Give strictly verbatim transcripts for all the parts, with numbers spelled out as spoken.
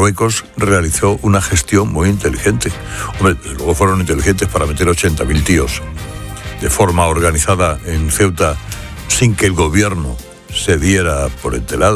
Marruecos realizó una gestión muy inteligente. Hombre, desde luego fueron inteligentes para meter ochenta mil tíos de forma organizada en Ceuta sin que el gobierno se diera por enterado.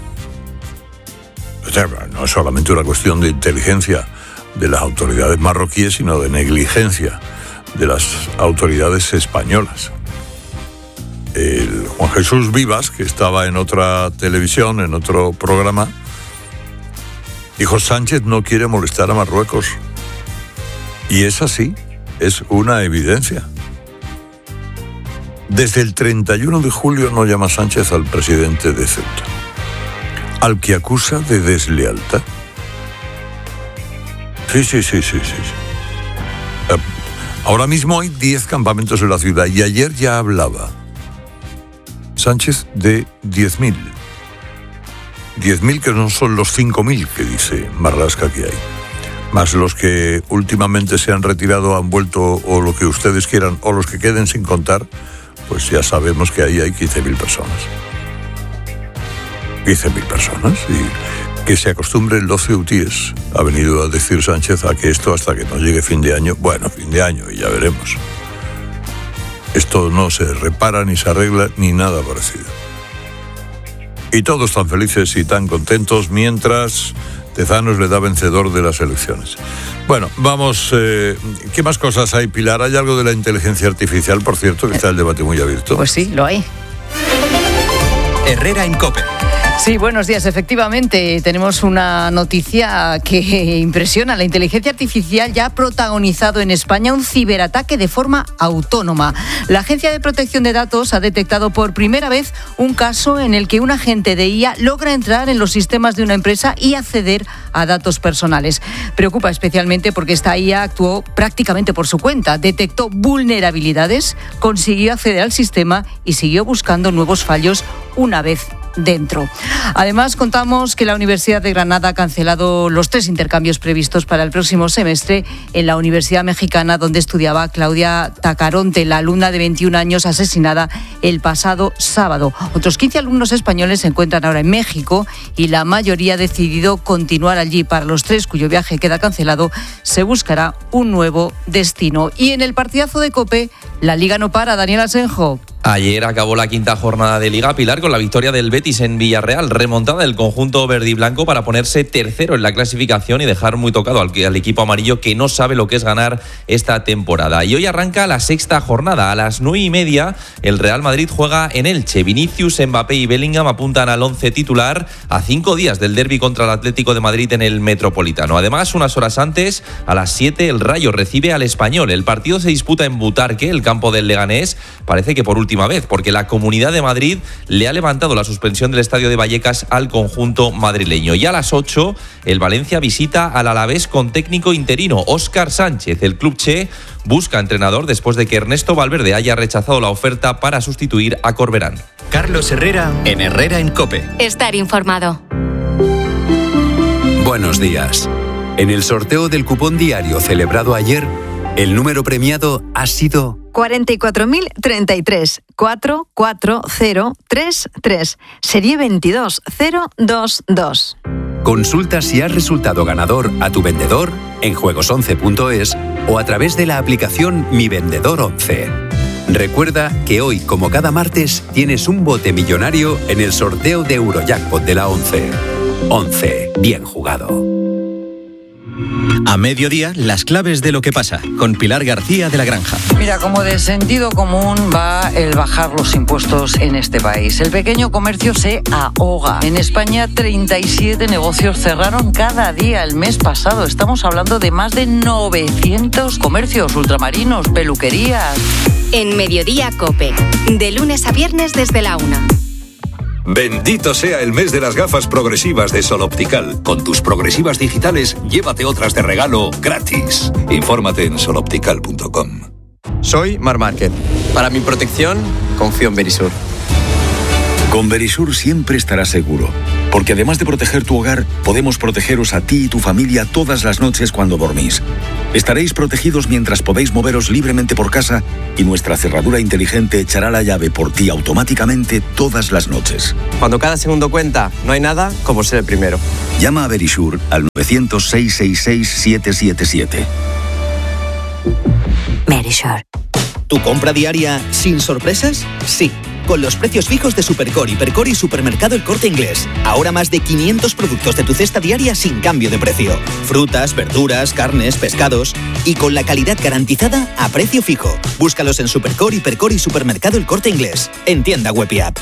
O sea, no es solamente una cuestión de inteligencia de las autoridades marroquíes, sino de negligencia de las autoridades españolas. El Juan Jesús Vivas, que estaba en otra televisión, en otro programa, dijo: Sánchez no quiere molestar a Marruecos. Y es así, es una evidencia. Desde el treinta y uno de julio no llama Sánchez al presidente de Ceuta, al que acusa de deslealtad. Sí, sí, sí, sí, sí. Ahora mismo hay diez campamentos en la ciudad y ayer ya hablaba Sánchez de diez mil. diez mil que no son los cinco mil que dice Marlaska que hay. Más los que últimamente se han retirado, han vuelto, o lo que ustedes quieran, o los que queden sin contar, pues ya sabemos que ahí hay quince mil personas. quince mil personas y que se acostumbren los ceutíes, ha venido a decir Sánchez, a que esto hasta que no llegue fin de año, bueno, fin de año y ya veremos. Esto no se repara ni se arregla ni nada parecido. Y todos tan felices y tan contentos mientras Tezanos le da vencedor de las elecciones. Bueno, vamos, eh, ¿qué más cosas hay, Pilar? ¿Hay algo de la inteligencia artificial, por cierto, que está el debate muy abierto? Pues sí, lo hay. Herrera en COPE. Sí, buenos días. Efectivamente, tenemos una noticia que impresiona. La inteligencia artificial ya ha protagonizado en España un ciberataque de forma autónoma. La Agencia de Protección de Datos ha detectado por primera vez un caso en el que un agente de I A logra entrar en los sistemas de una empresa y acceder a datos personales. Preocupa especialmente porque esta I A actuó prácticamente por su cuenta. Detectó vulnerabilidades, consiguió acceder al sistema y siguió buscando nuevos fallos una vez dentro. Además, contamos que la Universidad de Granada ha cancelado los tres intercambios previstos para el próximo semestre en la Universidad Mexicana, donde estudiaba Claudia Tacaronte, la alumna de veintiún años asesinada el pasado sábado. Otros quince alumnos españoles se encuentran ahora en México y la mayoría ha decidido continuar allí. Para los tres cuyo viaje queda cancelado, se buscará un nuevo destino. Y en el partidazo de COPE, la Liga no para. Daniel Asenjo. Ayer acabó la quinta jornada de Liga, Pilar, con la victoria del Betis en Villarreal, remontada del conjunto verde y blanco para ponerse tercero en la clasificación y dejar muy tocado al, al equipo amarillo, que no sabe lo que es ganar esta temporada. Y hoy arranca la sexta jornada. A las nueve y media el Real Madrid juega en Elche. Vinicius, Mbappé y Bellingham apuntan al once titular a cinco días del derbi contra el Atlético de Madrid en el Metropolitano. Además, unas horas antes, a las siete, el Rayo recibe al Español. El partido se disputa en Butarque, el campo del Leganés. Parece que por último vez, porque la Comunidad de Madrid le ha levantado la suspensión del estadio de Vallecas al conjunto madrileño. Y a las ocho, el Valencia visita al Alavés con técnico interino, Óscar Sánchez. El club Che busca entrenador después de que Ernesto Valverde haya rechazado la oferta para sustituir a Corberán. Carlos Herrera en Herrera en COPE. Estar informado. Buenos días. En el sorteo del cupón diario celebrado ayer, el número premiado ha sido cuarenta y cuatro mil treinta y tres, cuatro cuatro cero tres tres, serie veintidós cero dos dos. Consulta si has resultado ganador a tu vendedor en juegos once punto es o a través de la aplicación Mi Vendedor once. Recuerda que hoy, como cada martes, tienes un bote millonario en el sorteo de Eurojackpot de la once. once, bien jugado. A mediodía, las claves de lo que pasa, con Pilar García de la Granja. Mira, como de sentido común va el bajar los impuestos en este país. El pequeño comercio se ahoga. En España, treinta y siete negocios cerraron cada día el mes pasado. Estamos hablando de más de novecientos comercios, ultramarinos, peluquerías. En Mediodía COPE, de lunes a viernes desde la una. Bendito sea el mes de las gafas progresivas de Sol Optical. Con tus progresivas digitales, llévate otras de regalo gratis. Infórmate en sol optical punto com. Soy Mar Márquez. Para mi protección, confío en Verisur. Con Verisur siempre estarás seguro. Porque además de proteger tu hogar, podemos protegeros a ti y tu familia todas las noches cuando dormís. Estaréis protegidos mientras podéis moveros libremente por casa y nuestra cerradura inteligente echará la llave por ti automáticamente todas las noches. Cuando cada segundo cuenta, no hay nada como ser el primero. Llama a Verisure al nueve cero cero, seis seis seis, siete siete siete. Verisure. ¿Tu compra diaria sin sorpresas? Sí. Con los precios fijos de Supercore, Hipercore y Supermercado El Corte Inglés. Ahora más de quinientos productos de tu cesta diaria sin cambio de precio. Frutas, verduras, carnes, pescados. Y con la calidad garantizada a precio fijo. Búscalos en Supercore, Hipercore y Supermercado El Corte Inglés. En tienda web y app.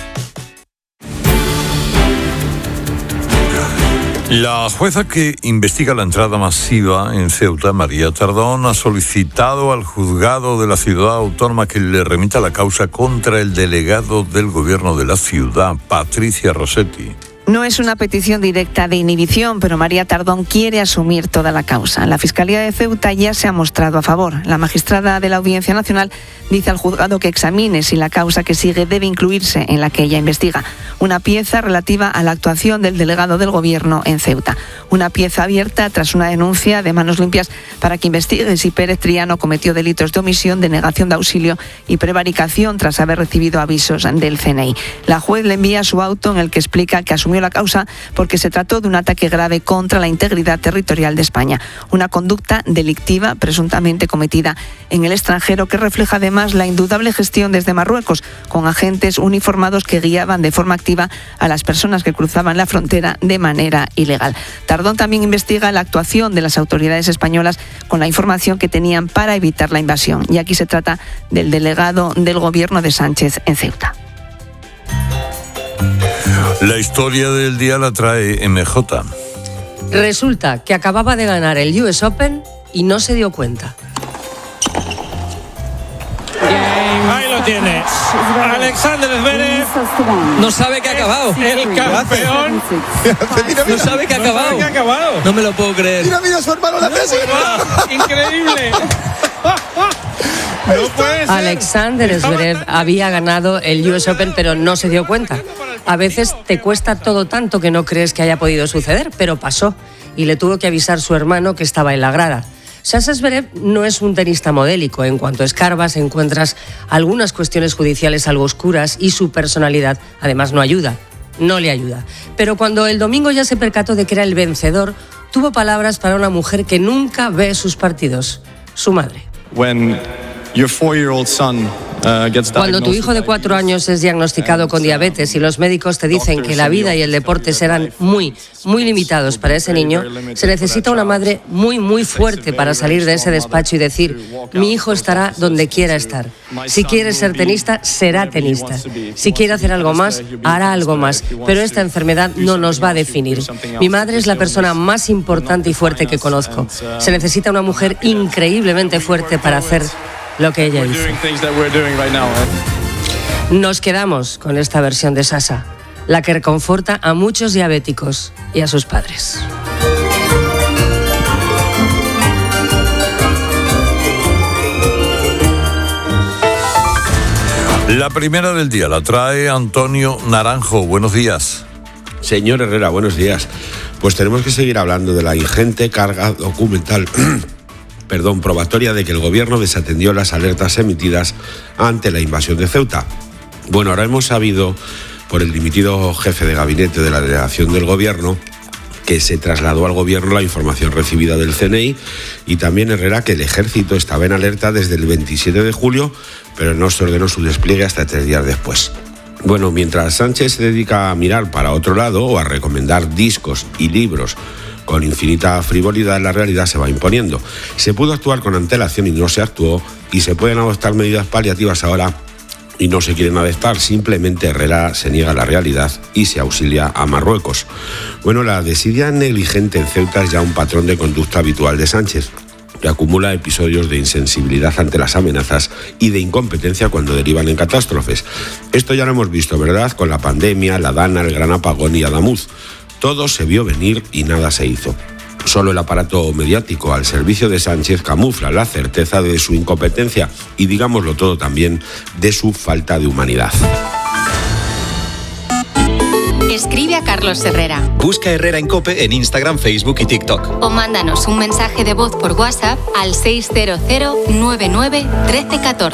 La jueza que investiga la entrada masiva en Ceuta, María Tardón, ha solicitado al juzgado de la ciudad autónoma que le remita la causa contra el delegado del gobierno de la ciudad, Patricia Rossetti. No es una petición directa de inhibición, pero María Tardón quiere asumir toda la causa. La Fiscalía de Ceuta ya se ha mostrado a favor. La magistrada de la Audiencia Nacional dice al juzgado que examine si la causa que sigue debe incluirse en la que ella investiga. Una pieza relativa a la actuación del delegado del Gobierno en Ceuta. Una pieza abierta tras una denuncia de Manos Limpias para que investigue si Pérez Triano cometió delitos de omisión, denegación de auxilio y prevaricación tras haber recibido avisos del C N I. La juez le envía su auto en el que explica que asumió la causa porque se trató de un ataque grave contra la integridad territorial de España. Una conducta delictiva presuntamente cometida en el extranjero que refleja además la indudable gestión desde Marruecos, con agentes uniformados que guiaban de forma activa a las personas que cruzaban la frontera de manera ilegal. Tardón también investiga la actuación de las autoridades españolas con la información que tenían para evitar la invasión. Y aquí se trata del delegado del gobierno de Sánchez en Ceuta. La historia del día la trae M J. Resulta que acababa de ganar el U S Open y no se dio cuenta. Ahí lo tiene. Alexander Zverev No sabe que ha acabado. El campeón. No sabe que ha acabado. que ha acabado. No me lo puedo creer. Mira, mira, su hermano la tesis. Increíble. No puede ser. Alexander Zverev había ganado el U S Open, pero no se dio cuenta. A veces te cuesta todo tanto que no crees que haya podido suceder, pero pasó. Y le tuvo que avisar su hermano que estaba en la grada. Sasha Zverev no es un tenista modélico. En cuanto escarbas encuentras algunas cuestiones judiciales algo oscuras y su personalidad además no ayuda, no le ayuda. Pero cuando el domingo ya se percató de que era el vencedor, tuvo palabras para una mujer que nunca ve sus partidos, su madre. When your four-year-old son uh, gets Cuando tu hijo de cuatro años es diagnosticado con diabetes y los médicos te dicen que la vida y el deporte serán muy, muy limitados para ese niño, se necesita una madre muy, muy fuerte para salir de ese despacho y decir: mi hijo estará donde quiera estar. Si quiere ser tenista, será tenista. Si quiere hacer algo más, hará algo más. Pero esta enfermedad no nos va a definir. Mi madre es la persona más importante y fuerte que conozco. Se necesita una mujer increíblemente fuerte para hacer lo que ella hizo. Nos quedamos con esta versión de Sasha, la que reconforta a muchos diabéticos y a sus padres. La primera del día la trae Antonio Naranjo. Buenos días. Señor Herrera, buenos días. Pues tenemos que seguir hablando de la ingente carga documental perdón, probatoria de que el gobierno desatendió las alertas emitidas ante la invasión de Ceuta. Bueno, ahora hemos sabido por el dimitido jefe de gabinete de la delegación del gobierno que se trasladó al gobierno la información recibida del C N I, y también Herrera que el ejército estaba en alerta desde el veintisiete de julio, pero no se ordenó su despliegue hasta tres días después. Bueno, mientras Sánchez se dedica a mirar para otro lado o a recomendar discos y libros con infinita frivolidad, la realidad se va imponiendo. Se pudo actuar con antelación y no se actuó, y se pueden adoptar medidas paliativas ahora y no se quieren adoptar. Simplemente Herrera se niega a la realidad y se auxilia a Marruecos. Bueno, la desidia negligente en Ceuta es ya un patrón de conducta habitual de Sánchez, que acumula episodios de insensibilidad ante las amenazas y de incompetencia cuando derivan en catástrofes. Esto ya lo hemos visto, ¿verdad? Con la pandemia, la Dana, el gran apagón y Adamuz. Todo se vio venir y nada se hizo. Solo el aparato mediático al servicio de Sánchez camufla la certeza de su incompetencia y, digámoslo todo también, de su falta de humanidad. Escribe a Carlos Herrera. Busca Herrera en COPE en Instagram, Facebook y TikTok. O mándanos un mensaje de voz por WhatsApp al seis cero cero nueve nueve uno tres uno cuatro.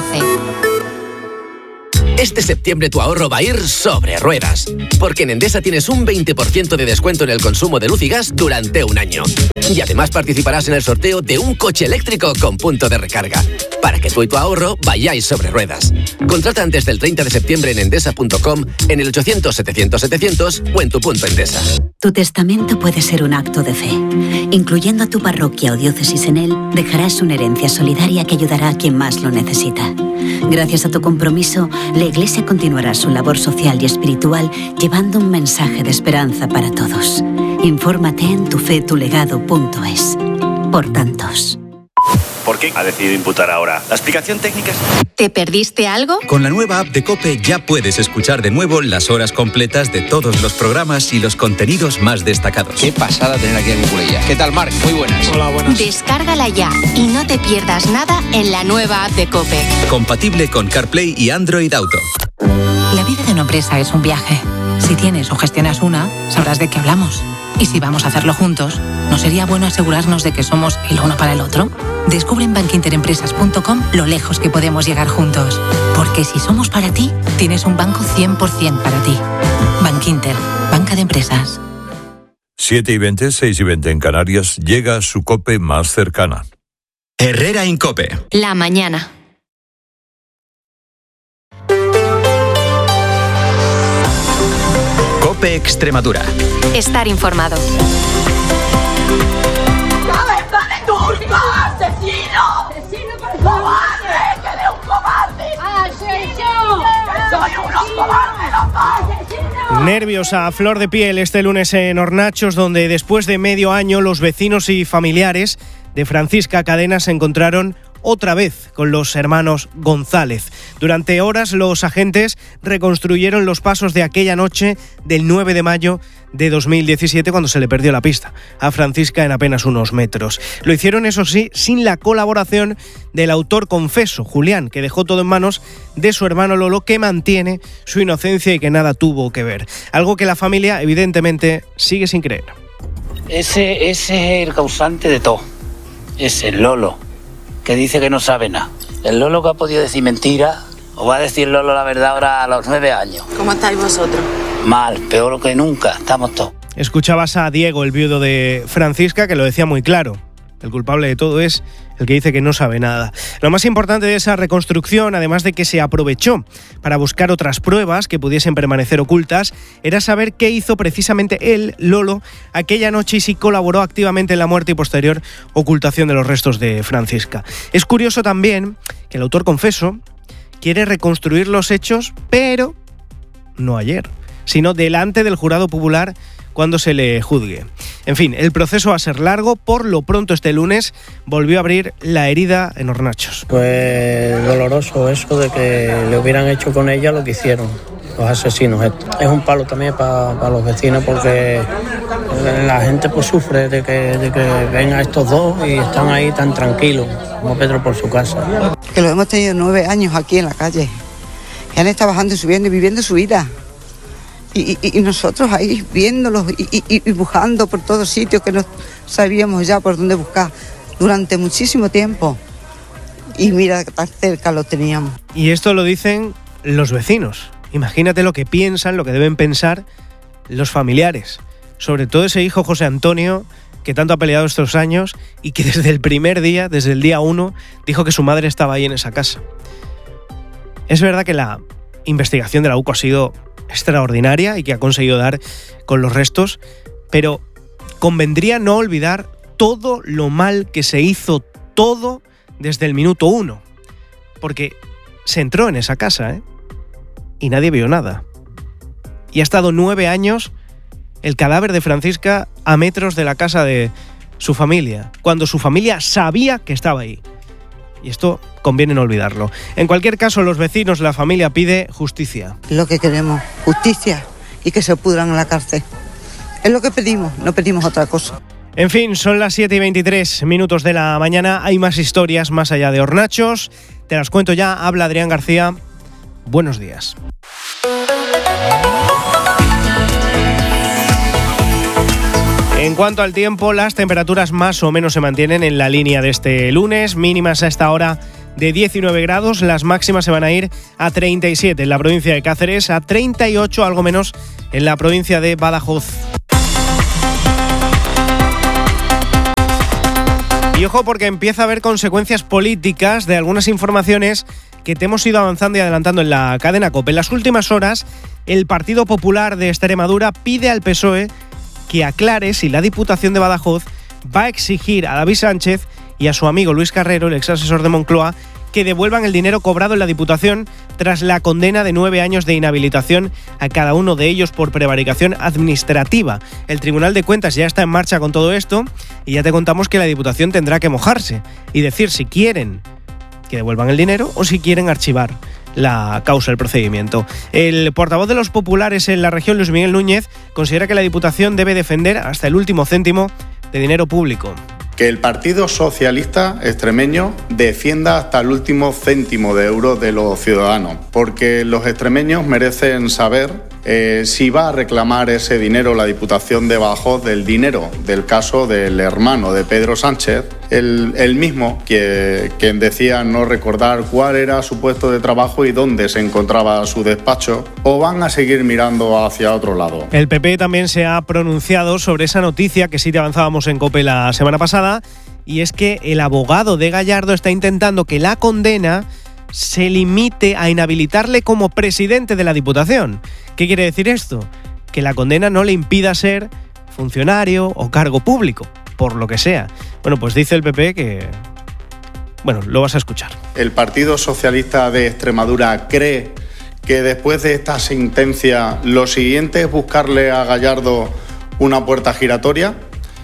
Este septiembre tu ahorro va a ir sobre ruedas, porque en Endesa tienes un veinte por ciento de descuento en el consumo de luz y gas durante un año. Y además participarás en el sorteo de un coche eléctrico con punto de recarga, para que tú y tu ahorro vayáis sobre ruedas. Contrata antes del treinta de septiembre en endesa punto com, en el ochocientos setecientos setecientos o en tu punto Endesa. Tu testamento puede ser un acto de fe. Incluyendo a tu parroquia o diócesis en él, dejarás una herencia solidaria que ayudará a quien más lo necesita. Gracias a tu compromiso, la Iglesia continuará su labor social y espiritual llevando un mensaje de esperanza para todos. Infórmate en tufetulegado punto es. Por tantos. ¿Por qué ha decidido imputar ahora? ¿La explicación técnica es...? ¿Te perdiste algo? Con la nueva app de COPE ya puedes escuchar de nuevo las horas completas de todos los programas y los contenidos más destacados. Qué pasada tener aquí a Cucurella. ¿Qué tal, Marc? Muy buenas. Hola, buenas. Descárgala ya y no te pierdas nada en la nueva app de COPE. Compatible con CarPlay y Android Auto. La vida de una empresa es un viaje. Si tienes o gestionas una, sabrás de qué hablamos. Y si vamos a hacerlo juntos, ¿no sería bueno asegurarnos de que somos el uno para el otro? Descubre en bankinterempresas punto com lo lejos que podemos llegar juntos. Porque si somos para ti, tienes un banco cien por ciento para ti. Bankinter, banca de empresas. siete y veinte, seis y veinte en Canarias, llega su COPE más cercana. Herrera en COPE. La mañana. COPE Extremadura. Estar informado. ¡Cabeza de turco! ¡Asesino! ¡Asesino, por favor! ¡Que de un cobarde! ¡Asesino! ¡Soy unos cobardes los dos! Nervios a flor de piel este lunes en Hornachos, donde después de medio año los vecinos y familiares de Francisca Cadena se encontraron otra vez con los hermanos González. Durante horas los agentes reconstruyeron los pasos de aquella noche del nueve de mayo de dos mil diecisiete, cuando se le perdió la pista a Francisca en apenas unos metros. Lo hicieron, eso sí, sin la colaboración del autor confeso, Julián, que dejó todo en manos de su hermano Lolo, que mantiene su inocencia y que nada tuvo que ver. Algo que la familia, evidentemente, sigue sin creer. Ese, ese es el causante de todo. Es el Lolo, que dice que no sabe nada. El Lolo que ha podido decir mentira, o va a decir Lolo la verdad ahora a los nueve años. ¿Cómo estáis vosotros? Mal, peor que nunca, estamos todos. Escuchabas a Diego, el viudo de Francisca, que lo decía muy claro. El culpable de todo es el que dice que no sabe nada. Lo más importante de esa reconstrucción, además de que se aprovechó para buscar otras pruebas que pudiesen permanecer ocultas, era saber qué hizo precisamente él, Lolo, aquella noche y si colaboró activamente en la muerte y posterior ocultación de los restos de Francisca. Es curioso también que el autor confeso quiere reconstruir los hechos, pero no ayer, sino delante del jurado popular cuando se le juzgue. En fin, el proceso va a ser largo. Por lo pronto, este lunes volvió a abrir la herida en Hornachos. Pues doloroso eso de que le hubieran hecho con ella lo que hicieron los asesinos estos. Es un palo también para pa los vecinos, porque la gente pues sufre de que, de que ven a estos dos y están ahí tan tranquilos como Pedro por su casa. Que lo hemos tenido nueve años aquí en la calle. Y han estado bajando y subiendo y viviendo su vida. Y, y, y nosotros ahí viéndolos y, y, y buscando por todos sitios que no sabíamos ya por dónde buscar durante muchísimo tiempo. Y mira, tan cerca lo teníamos. Y esto lo dicen los vecinos. Imagínate lo que piensan, lo que deben pensar los familiares. Sobre todo ese hijo José Antonio, que tanto ha peleado estos años y que desde el primer día, desde el día uno, dijo que su madre estaba ahí en esa casa. Es verdad que la investigación de la U C O ha sido extraordinaria y que ha conseguido dar con los restos, pero convendría no olvidar todo lo mal que se hizo todo desde el minuto uno, porque se entró en esa casa, ¿eh? Y nadie vio nada. Y ha estado nueve años el cadáver de Francisca a metros de la casa de su familia, cuando su familia sabía que estaba ahí. Y esto conviene no olvidarlo. En cualquier caso, los vecinos, la familia pide justicia. Lo que queremos, justicia y que se pudran en la cárcel. Es lo que pedimos, no pedimos otra cosa. En fin, son las siete y veintitrés minutos de la mañana. Hay más historias más allá de Hornachos. Te las cuento ya. Habla Adrián García. Buenos días. En cuanto al tiempo, las temperaturas más o menos se mantienen en la línea de este lunes, mínimas a esta hora de diecinueve grados, las máximas se van a ir a treinta y siete en la provincia de Cáceres, a treinta y ocho algo menos en la provincia de Badajoz. Y ojo, porque empieza a haber consecuencias políticas de algunas informaciones que te hemos ido avanzando y adelantando en la cadena COPE. En las últimas horas, el Partido Popular de Extremadura pide al P S O E que aclare si la Diputación de Badajoz va a exigir a David Sánchez y a su amigo Luis Carrero, el ex asesor de Moncloa, que devuelvan el dinero cobrado en la Diputación tras la condena de nueve años de inhabilitación a cada uno de ellos por prevaricación administrativa. El Tribunal de Cuentas ya está en marcha con todo esto y ya te contamos que la Diputación tendrá que mojarse y decir si quieren que devuelvan el dinero o si quieren archivar la causa, el procedimiento. El portavoz de los populares en la región, Luis Miguel Núñez, considera que la Diputación debe defender hasta el último céntimo de dinero público. Que el Partido Socialista extremeño defienda hasta el último céntimo de euro de los ciudadanos, porque los extremeños merecen saber eh, si va a reclamar ese dinero la Diputación de Badajoz del dinero del caso del hermano de Pedro Sánchez, el, el mismo que, quien decía no recordar cuál era su puesto de trabajo y dónde se encontraba su despacho, o van a seguir mirando hacia otro lado. El P P también se ha pronunciado sobre esa noticia que sí te avanzábamos en COPE la semana pasada, y es que el abogado de Gallardo está intentando que la condena se limite a inhabilitarle como presidente de la Diputación. ¿Qué quiere decir esto? Que la condena no le impida ser funcionario o cargo público, por lo que sea. Bueno, pues dice el P P que... Bueno, lo vas a escuchar. El Partido Socialista de Extremadura cree que después de esta sentencia lo siguiente es buscarle a Gallardo una puerta giratoria.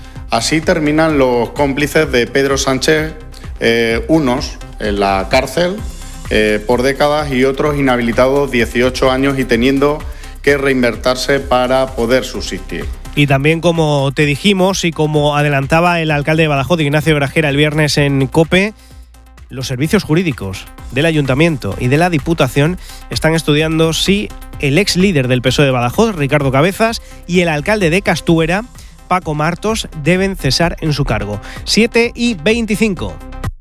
Así terminan los cómplices de Pedro Sánchez, eh, unos en la cárcel eh, por décadas y otros inhabilitados dieciocho años y teniendo que reinvertirse para poder subsistir. Y también, como te dijimos y como adelantaba el alcalde de Badajoz, Ignacio Grajera, el viernes en COPE, los servicios jurídicos del Ayuntamiento y de la Diputación están estudiando si el ex líder del P S O E de Badajoz, Ricardo Cabezas, y el alcalde de Castuera, Paco Martos, deben cesar en su cargo. siete y veinticinco.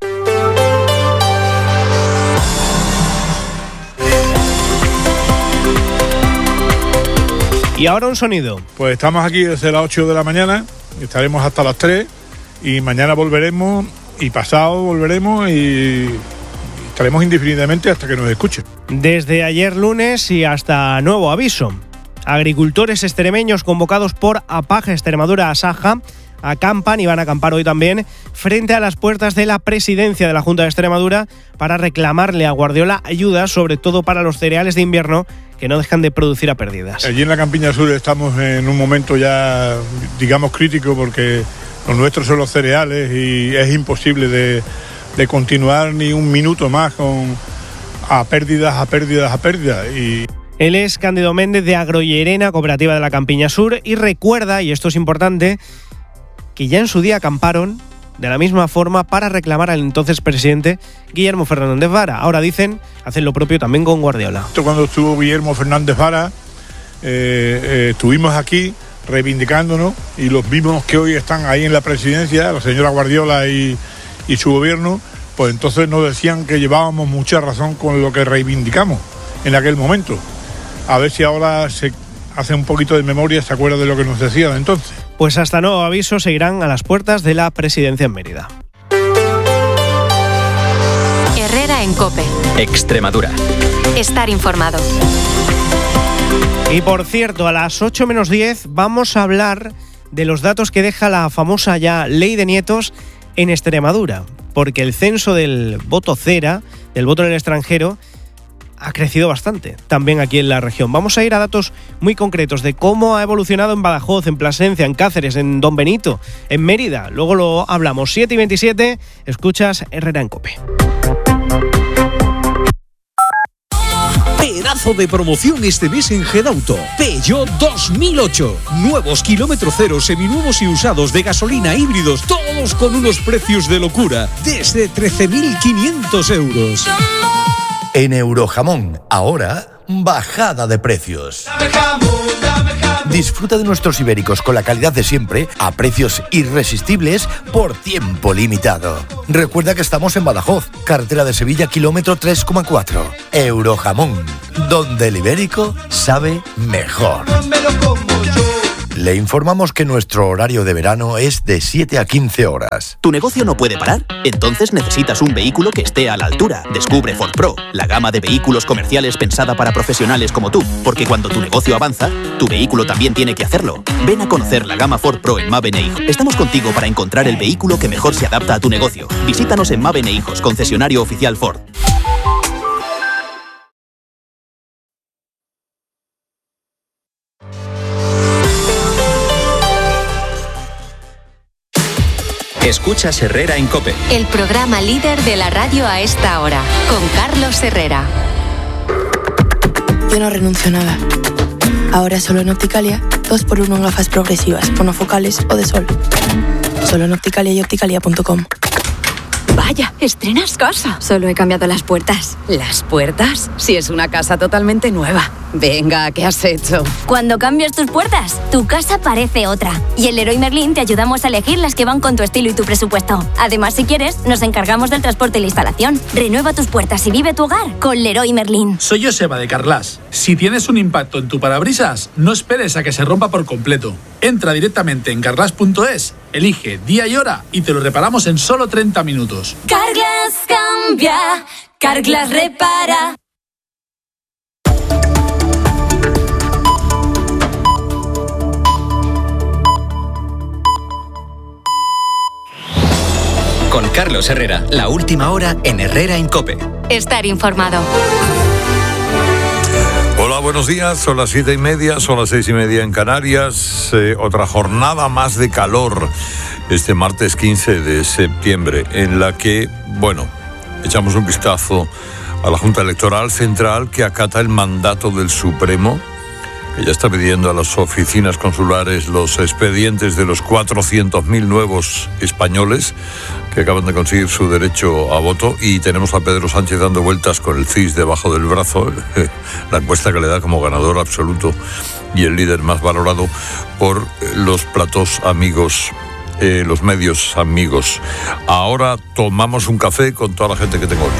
Y ahora un sonido. Pues estamos aquí desde las ocho de la mañana, estaremos hasta las tres y mañana volveremos y pasado volveremos y estaremos indefinidamente hasta que nos escuchen. Desde ayer lunes y hasta nuevo aviso. Agricultores extremeños convocados por APAG Extremadura Asaja acampan y van a acampar hoy también frente a las puertas de la presidencia de la Junta de Extremadura para reclamarle a Guardiola ayuda, sobre todo para los cereales de invierno que no dejan de producir a pérdidas. Allí en la Campiña Sur estamos en un momento ya, digamos, crítico porque los nuestros son los cereales y es imposible de, de continuar ni un minuto más con a pérdidas, a pérdidas, a pérdidas. Y él es Cándido Méndez de Agrollerena, cooperativa de la Campiña Sur, y recuerda, y esto es importante, que ya en su día acamparon de la misma forma para reclamar al entonces presidente Guillermo Fernández Vara. Ahora dicen, hacen lo propio también con Guardiola. Cuando estuvo Guillermo Fernández Vara, eh, eh, estuvimos aquí reivindicándonos y los mismos que hoy están ahí en la presidencia, la señora Guardiola y, y su gobierno, pues entonces nos decían que llevábamos mucha razón con lo que reivindicamos en aquel momento. A ver si ahora se hace un poquito de memoria, se acuerda de lo que nos decían entonces. Pues hasta nuevo aviso seguirán a las puertas de la presidencia en Mérida. Herrera en COPE. Extremadura. Estar informado. Y por cierto, a las ocho menos diez vamos a hablar de los datos que deja la famosa ya ley de nietos en Extremadura, porque el censo del voto cera, del voto en el extranjero, ha crecido bastante, también aquí en la región. Vamos a ir a datos muy concretos de cómo ha evolucionado en Badajoz, en Plasencia, en Cáceres, en Don Benito, en Mérida. Luego lo hablamos. siete y veintisiete, escuchas Herrera en COPE. Pedazo de promoción este mes en Gedauto. Peugeot dos mil ocho. Nuevos kilómetro cero, seminuevos y usados de gasolina, híbridos, todos con unos precios de locura. Desde trece mil quinientos euros. En Eurojamón, ahora, bajada de precios. Disfruta de nuestros ibéricos con la calidad de siempre a precios irresistibles por tiempo limitado. Recuerda que estamos en Badajoz, carretera de Sevilla, kilómetro tres coma cuatro. Eurojamón, donde el ibérico sabe mejor. Le informamos que nuestro horario de verano es de siete a quince horas. ¿Tu negocio no puede parar? Entonces necesitas un vehículo que esté a la altura. Descubre Ford Pro, la gama de vehículos comerciales pensada para profesionales como tú. Porque cuando tu negocio avanza, tu vehículo también tiene que hacerlo. Ven a conocer la gama Ford Pro en Maven e Hijos. Estamos contigo para encontrar el vehículo que mejor se adapta a tu negocio. Visítanos en Maven e Hijos, concesionario oficial Ford. Escuchas Herrera en COPE. El programa líder de la radio a esta hora, con Carlos Herrera. Yo no renuncio a nada. Ahora solo en Opticalia, dos por uno en gafas progresivas, monofocales o de sol. Solo en Opticalia y opticalia punto com. Vaya, estrenas casa. Solo he cambiado las puertas. ¿Las puertas? Si es una casa totalmente nueva. Venga, ¿qué has hecho? Cuando cambias tus puertas, tu casa parece otra. Y en Leroy Merlin te ayudamos a elegir las que van con tu estilo y tu presupuesto. Además, si quieres, nos encargamos del transporte y la instalación. Renueva tus puertas y vive tu hogar con Leroy Merlin. Soy Joseba de Carglass. Si tienes un impacto en tu parabrisas, no esperes a que se rompa por completo. Entra directamente en carglass punto es, elige día y hora y te lo reparamos en solo treinta minutos. Carglass cambia, Carglass repara. Con Carlos Herrera, la última hora en Herrera en COPE. Estar informado. Hola, buenos días. Son las siete y media, son las seis y media en Canarias. Eh, otra jornada más de calor este martes quince de septiembre, en la que, bueno, echamos un vistazo a la Junta Electoral Central, que acata el mandato del Supremo, que ya está pidiendo a las oficinas consulares los expedientes de los cuatrocientos mil nuevos españoles que acaban de conseguir su derecho a voto. Y tenemos a Pedro Sánchez dando vueltas con el C I S debajo del brazo, la encuesta que le da como ganador absoluto y el líder más valorado por los platós amigos, eh, los medios amigos. Ahora tomamos un café con toda la gente que tengo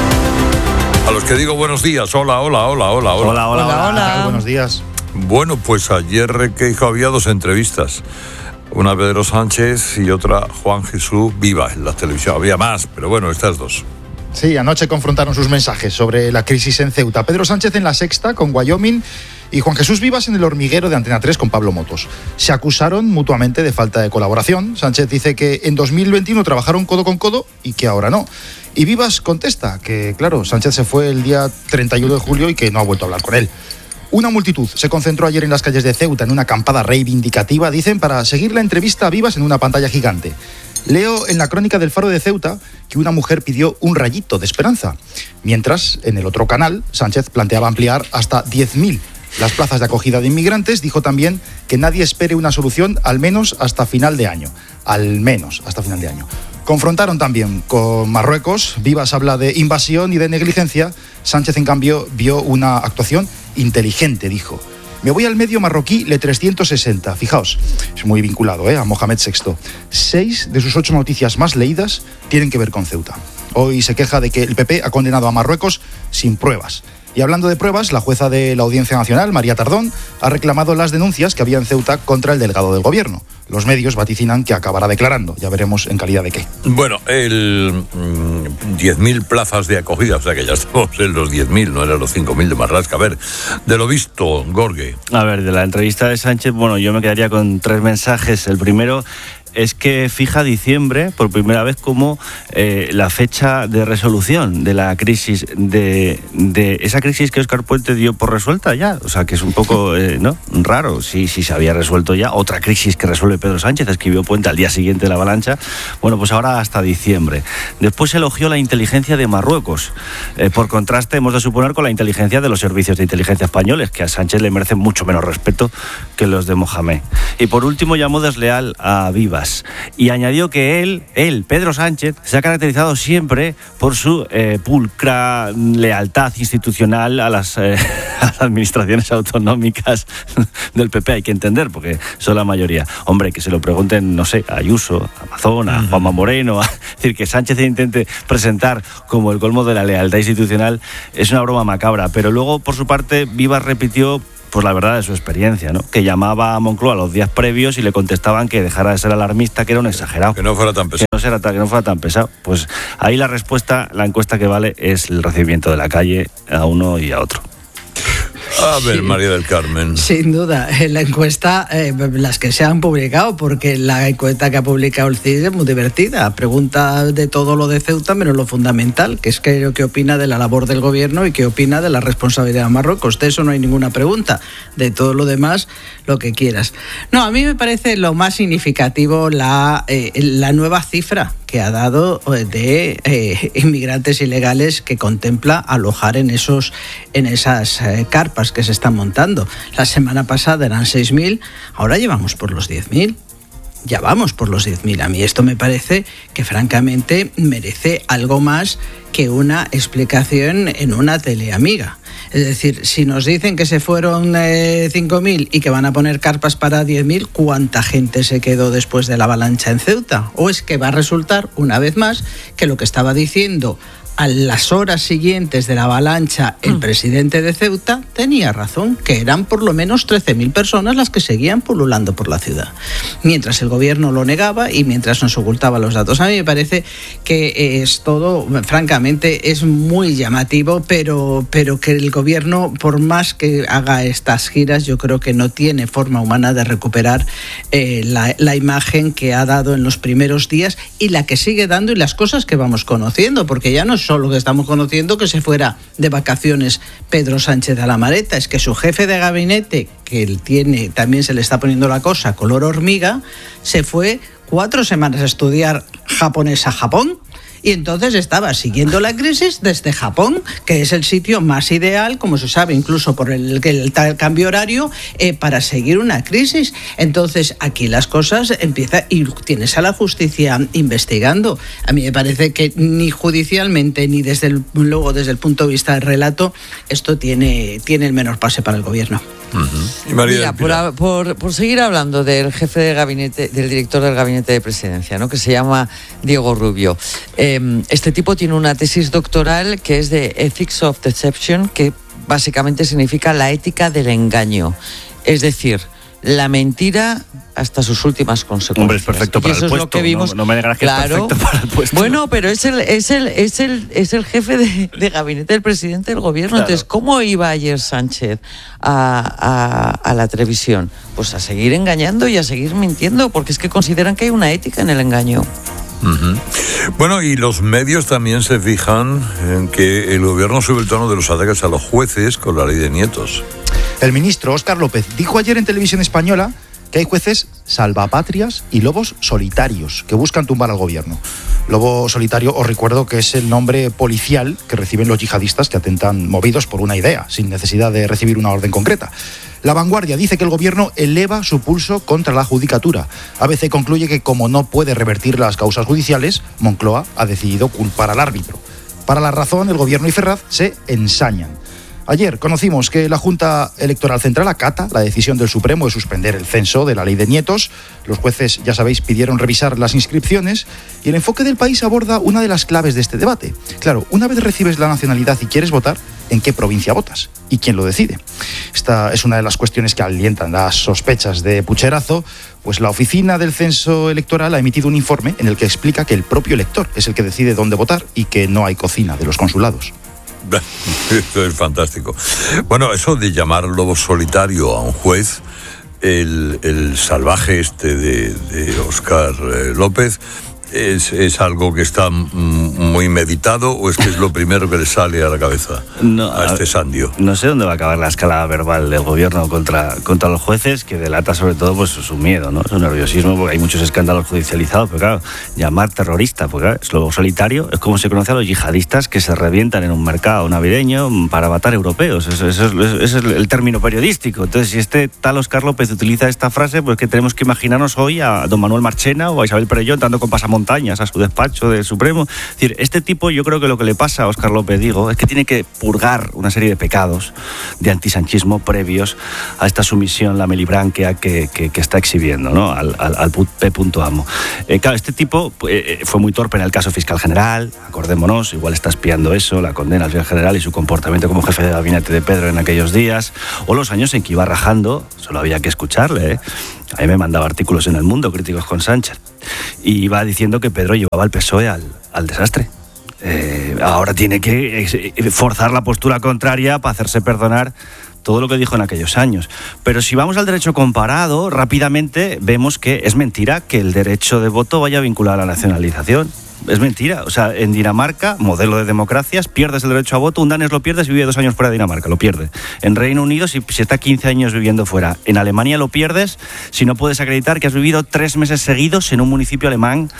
hoy. A los que digo buenos días, hola, hola, hola, hola, hola. Hola, hola, hola. hola. hola. Buenos días. Bueno, pues ayer que dijo había dos entrevistas. Una Pedro Sánchez y otra Juan Jesús Viva en la televisión. Había más, pero bueno, estas dos. Sí, anoche confrontaron sus mensajes sobre la crisis en Ceuta. Pedro Sánchez en La Sexta con Wyoming y Juan Jesús Vivas en El Hormiguero de Antena tres con Pablo Motos. Se acusaron mutuamente de falta de colaboración. Sánchez dice que en dos mil veintiuno trabajaron codo con codo y que ahora no. Y Vivas contesta que, claro, Sánchez se fue el día treinta y uno de julio y que no ha vuelto a hablar con él. Una multitud se concentró ayer en las calles de Ceuta en una acampada reivindicativa, dicen, para seguir la entrevista a Vivas en una pantalla gigante. Leo en la crónica del Faro de Ceuta que una mujer pidió un rayito de esperanza, mientras en el otro canal Sánchez planteaba ampliar hasta diez mil las plazas de acogida de inmigrantes. Dijo también que nadie espere una solución al menos hasta final de año. Al menos hasta final de año. Confrontaron también con Marruecos. Vivas habla de invasión y de negligencia. Sánchez, en cambio, vio una actuación inteligente, dijo. Me voy al medio marroquí Le trescientos sesenta. Fijaos, es muy vinculado ¿eh? a Mohamed sexto. Seis de sus ocho noticias más leídas tienen que ver con Ceuta. Hoy se queja de que el P P ha condenado a Marruecos sin pruebas. Y hablando de pruebas, la jueza de la Audiencia Nacional, María Tardón, ha reclamado las denuncias que había en Ceuta contra el delegado del gobierno. Los medios vaticinan que acabará declarando. Ya veremos en calidad de qué. Bueno, el mmm, diez mil plazas de acogida, o sea que ya estamos en los diez mil, no eran los cinco mil de Marlaska. A ver, de lo visto, Gorge. A ver, de la entrevista de Sánchez, bueno, yo me quedaría con tres mensajes. El primero es que fija diciembre por primera vez como eh, la fecha de resolución de la crisis, de, de esa crisis que Óscar Puente dio por resuelta ya. O sea, que es un poco eh, ¿no? raro. Si, si se había resuelto ya. Otra crisis que resuelve Pedro Sánchez, escribió Puente al día siguiente de la avalancha. Bueno, pues ahora hasta diciembre. Después elogió la inteligencia de Marruecos. Eh, por contraste, hemos de suponer con la inteligencia de los servicios de inteligencia españoles, que a Sánchez le merecen mucho menos respeto que los de Mohamed. Y por último, llamó desleal a Vivas. todas. Y añadió que él, él, Pedro Sánchez, se ha caracterizado siempre por su eh, pulcra lealtad institucional a las, eh, a las administraciones autonómicas del P P. Hay que entender, porque son la mayoría. Hombre, que se lo pregunten, no sé, a Ayuso, a Amazon, a Juanma Moreno. A, es decir, que Sánchez se intente presentar como el colmo de la lealtad institucional es una broma macabra. Pero luego, por su parte, Vivas repitió pues la verdad de su experiencia, ¿no? Que llamaba a Moncloa los días previos y le contestaban que dejara de ser alarmista, que era un exagerado. Que no fuera tan pesado. Que no, fuera, que no fuera tan pesado. Pues ahí la respuesta, la encuesta que vale es el recibimiento de la calle a uno y a otro. A ver, sí. María del Carmen. Sin duda, en la encuesta, eh, las que se han publicado, porque la encuesta que ha publicado el C I S es muy divertida. Pregunta de todo lo de Ceuta, menos lo fundamental, que es que, qué opina de la labor del gobierno y qué opina de la responsabilidad de Marruecos. De eso no hay ninguna pregunta. De todo lo demás, lo que quieras. No, a mí me parece lo más significativo la, eh, la nueva cifra que ha dado de eh, inmigrantes ilegales que contempla alojar en esos en esas eh, carpas que se están montando. La semana pasada eran seis mil, ahora llevamos por los diez mil. Ya vamos por los diez mil. A mí esto me parece que francamente merece algo más que una explicación en una teleamiga. Es decir, si nos dicen que se fueron eh, cinco mil y que van a poner carpas para diez mil, ¿cuánta gente se quedó después de la avalancha en Ceuta? ¿O es que va a resultar, una vez más, que lo que estaba diciendo a las horas siguientes de la avalancha el mm. presidente de Ceuta tenía razón, que eran por lo menos trece mil personas las que seguían pululando por la ciudad? Mientras el gobierno lo negaba y mientras nos ocultaba los datos. A mí me parece que es todo, francamente, es muy llamativo, pero, pero que el gobierno, por más que haga estas giras, yo creo que no tiene forma humana de recuperar eh, la, la imagen que ha dado en los primeros días y la que sigue dando y las cosas que vamos conociendo, porque ya no es solo que estamos conociendo que se fuera de vacaciones Pedro Sánchez a la maleta, es que su jefe de gabinete, que él tiene, también se le está poniendo la cosa color hormiga, se fue cuatro semanas a estudiar japonés a Japón. Y entonces estaba siguiendo la crisis desde Japón, que es el sitio más ideal, como se sabe, incluso por el, el, el cambio horario, eh, para seguir una crisis. Entonces aquí las cosas empiezan y tienes a la justicia investigando. A mí me parece que ni judicialmente ni desde el, luego desde el punto de vista del relato esto tiene, tiene el menor pase para el gobierno. Uh-huh. Y María Mira, por, por, por seguir hablando del jefe de gabinete, del director del gabinete de presidencia, ¿no? Que se llama Diego Rubio. Eh, este tipo tiene una tesis doctoral que es de Ethics of Deception, que básicamente significa la ética del engaño. Es decir, la mentira hasta sus últimas consecuencias. Hombre, es perfecto para el puesto. Es lo que vimos. No, no me negarás que claro, es perfecto para el puesto. Bueno, pero es el, es el, es el, es el jefe de, de gabinete del presidente del gobierno. Claro. Entonces, ¿cómo iba ayer Sánchez a, a, a la televisión? Pues a seguir engañando y a seguir mintiendo, porque es que consideran que hay una ética en el engaño. Uh-huh. Bueno, y los medios también se fijan en que el gobierno sube el tono de los ataques a los jueces con la ley de nietos. El ministro Óscar López dijo ayer en Televisión Española que hay jueces salvapatrias y lobos solitarios que buscan tumbar al gobierno. Lobo solitario, os recuerdo que es el nombre policial que reciben los yihadistas que atentan movidos por una idea, sin necesidad de recibir una orden concreta. La Vanguardia dice que el gobierno eleva su pulso contra la judicatura. A B C concluye que como no puede revertir las causas judiciales, Moncloa ha decidido culpar al árbitro. Para la razón, el gobierno y Ferraz se ensañan. Ayer conocimos que la Junta Electoral Central acata la decisión del Supremo de suspender el censo de la ley de nietos. Los jueces, ya sabéis, pidieron revisar las inscripciones y el enfoque del País aborda una de las claves de este debate. Claro, una vez recibes la nacionalidad y quieres votar, ¿en qué provincia votas? ¿Y quién lo decide? Esta es una de las cuestiones que alientan las sospechas de pucherazo, pues la Oficina del Censo Electoral ha emitido un informe en el que explica que el propio elector es el que decide dónde votar y que no hay cocina de los consulados. Esto es fantástico. Bueno, eso de llamar lobo solitario a un juez, el, el salvaje este de, de Óscar eh, López, ¿Es, ¿Es algo que está muy meditado o es que es lo primero que le sale a la cabeza no, a este sandio? No sé dónde va a acabar la escalada verbal del gobierno contra, contra los jueces, que delata sobre todo pues su miedo, ¿no? Su nerviosismo, porque hay muchos escándalos judicializados, pero claro, llamar terrorista, porque claro, es lo solitario, es como se conoce a los yihadistas que se revientan en un mercado navideño para matar europeos. Eso, eso, es, ese es el término periodístico. Entonces, si este tal Óscar López utiliza esta frase, pues que tenemos que imaginarnos hoy a don Manuel Marchena o a Isabel Perelló dando con pasamontañas a su despacho del Supremo. Es decir, este tipo, yo creo que lo que le pasa a Óscar López, digo, es que tiene que purgar una serie de pecados de antisanchismo previos a esta sumisión lamelibranquea que, que, que está exhibiendo, ¿no? Al, al, al P. Amo. Eh, claro, este tipo eh, fue muy torpe en el caso fiscal general, acordémonos, igual está espiando eso, la condena al fiscal general y su comportamiento como jefe de gabinete de Pedro en aquellos días, o los años en que iba rajando, solo había que escucharle, ¿eh? A mí me mandaba artículos en El Mundo críticos con Sánchez y iba diciendo que Pedro llevaba al P S O E al, al desastre. Eh, ahora tiene que forzar la postura contraria para hacerse perdonar todo lo que dijo en aquellos años. Pero si vamos al derecho comparado, rápidamente vemos que es mentira que el derecho de voto vaya vinculado a la nacionalización. Es mentira. O sea, en Dinamarca, modelo de democracias, pierdes el derecho a voto, un danés lo pierde si vive dos años fuera de Dinamarca, lo pierde. En Reino Unido, si, si está quince años viviendo fuera. En Alemania lo pierdes si no puedes acreditar que has vivido tres meses seguidos en un municipio alemán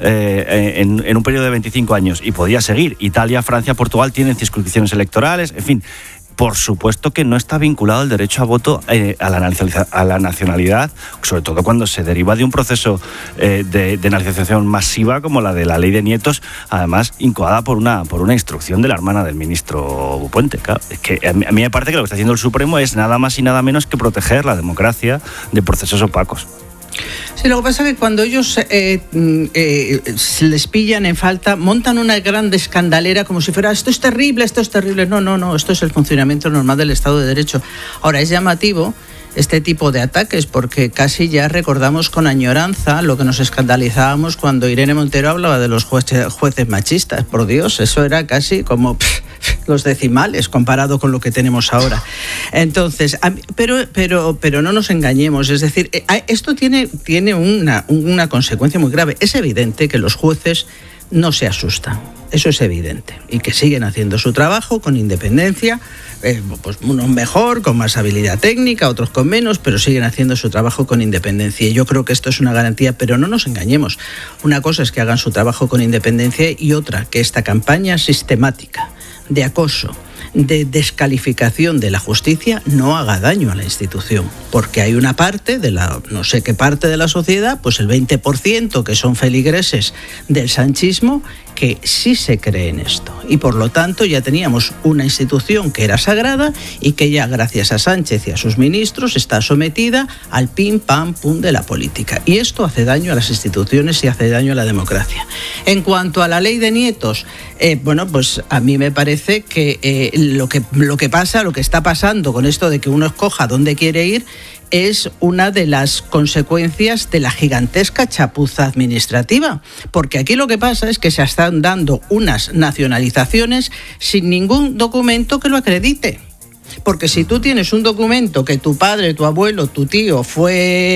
eh, en, en un periodo de veinticinco años. Y podía seguir. Italia, Francia, Portugal tienen circunscripciones electorales, en fin. Por supuesto que no está vinculado el derecho a voto eh, a, la a la nacionalidad, sobre todo cuando se deriva de un proceso eh, de, de nacionalización masiva como la de la ley de nietos, además incoada por una, por una instrucción de la hermana del ministro Puente. Claro, es que a mí, a mí me parece que lo que está haciendo el Supremo es nada más y nada menos que proteger la democracia de procesos opacos. Sí, lo que pasa es que cuando ellos eh, eh, se les pillan en falta, montan una gran escandalera como si fuera esto es terrible, esto es terrible. No, no, no, esto es el funcionamiento normal del Estado de Derecho. Ahora, es llamativo este tipo de ataques porque casi ya recordamos con añoranza lo que nos escandalizábamos cuando Irene Montero hablaba de los jueces, jueces machistas. Por Dios, eso era casi como pff, los decimales comparado con lo que tenemos ahora. Entonces, pero, pero, pero no nos engañemos, es decir, esto tiene, tiene una, una consecuencia muy grave. Es evidente que los jueces no se asustan, eso es evidente, y que siguen haciendo su trabajo con independencia, eh, pues unos mejor, con más habilidad técnica, otros con menos, pero siguen haciendo su trabajo con independencia, y yo creo que esto es una garantía, pero no nos engañemos, una cosa es que hagan su trabajo con independencia y otra, que esta campaña sistemática de acoso, de descalificación de la justicia no haga daño a la institución, porque hay una parte de la, no sé qué parte de la sociedad, pues el veinte por ciento que son feligreses del sanchismo, que sí se cree en esto, y por lo tanto ya teníamos una institución que era sagrada y que ya gracias a Sánchez y a sus ministros está sometida al pim pam pum de la política, y esto hace daño a las instituciones y hace daño a la democracia. En cuanto a la ley de nietos, eh, bueno, pues a mí me parece que eh, lo que lo que pasa, lo que está pasando con esto de que uno escoja dónde quiere ir, es una de las consecuencias de la gigantesca chapuza administrativa, porque aquí lo que pasa es que se están dando unas nacionalizaciones sin ningún documento que lo acredite. Porque si tú tienes un documento que tu padre, tu abuelo, tu tío fue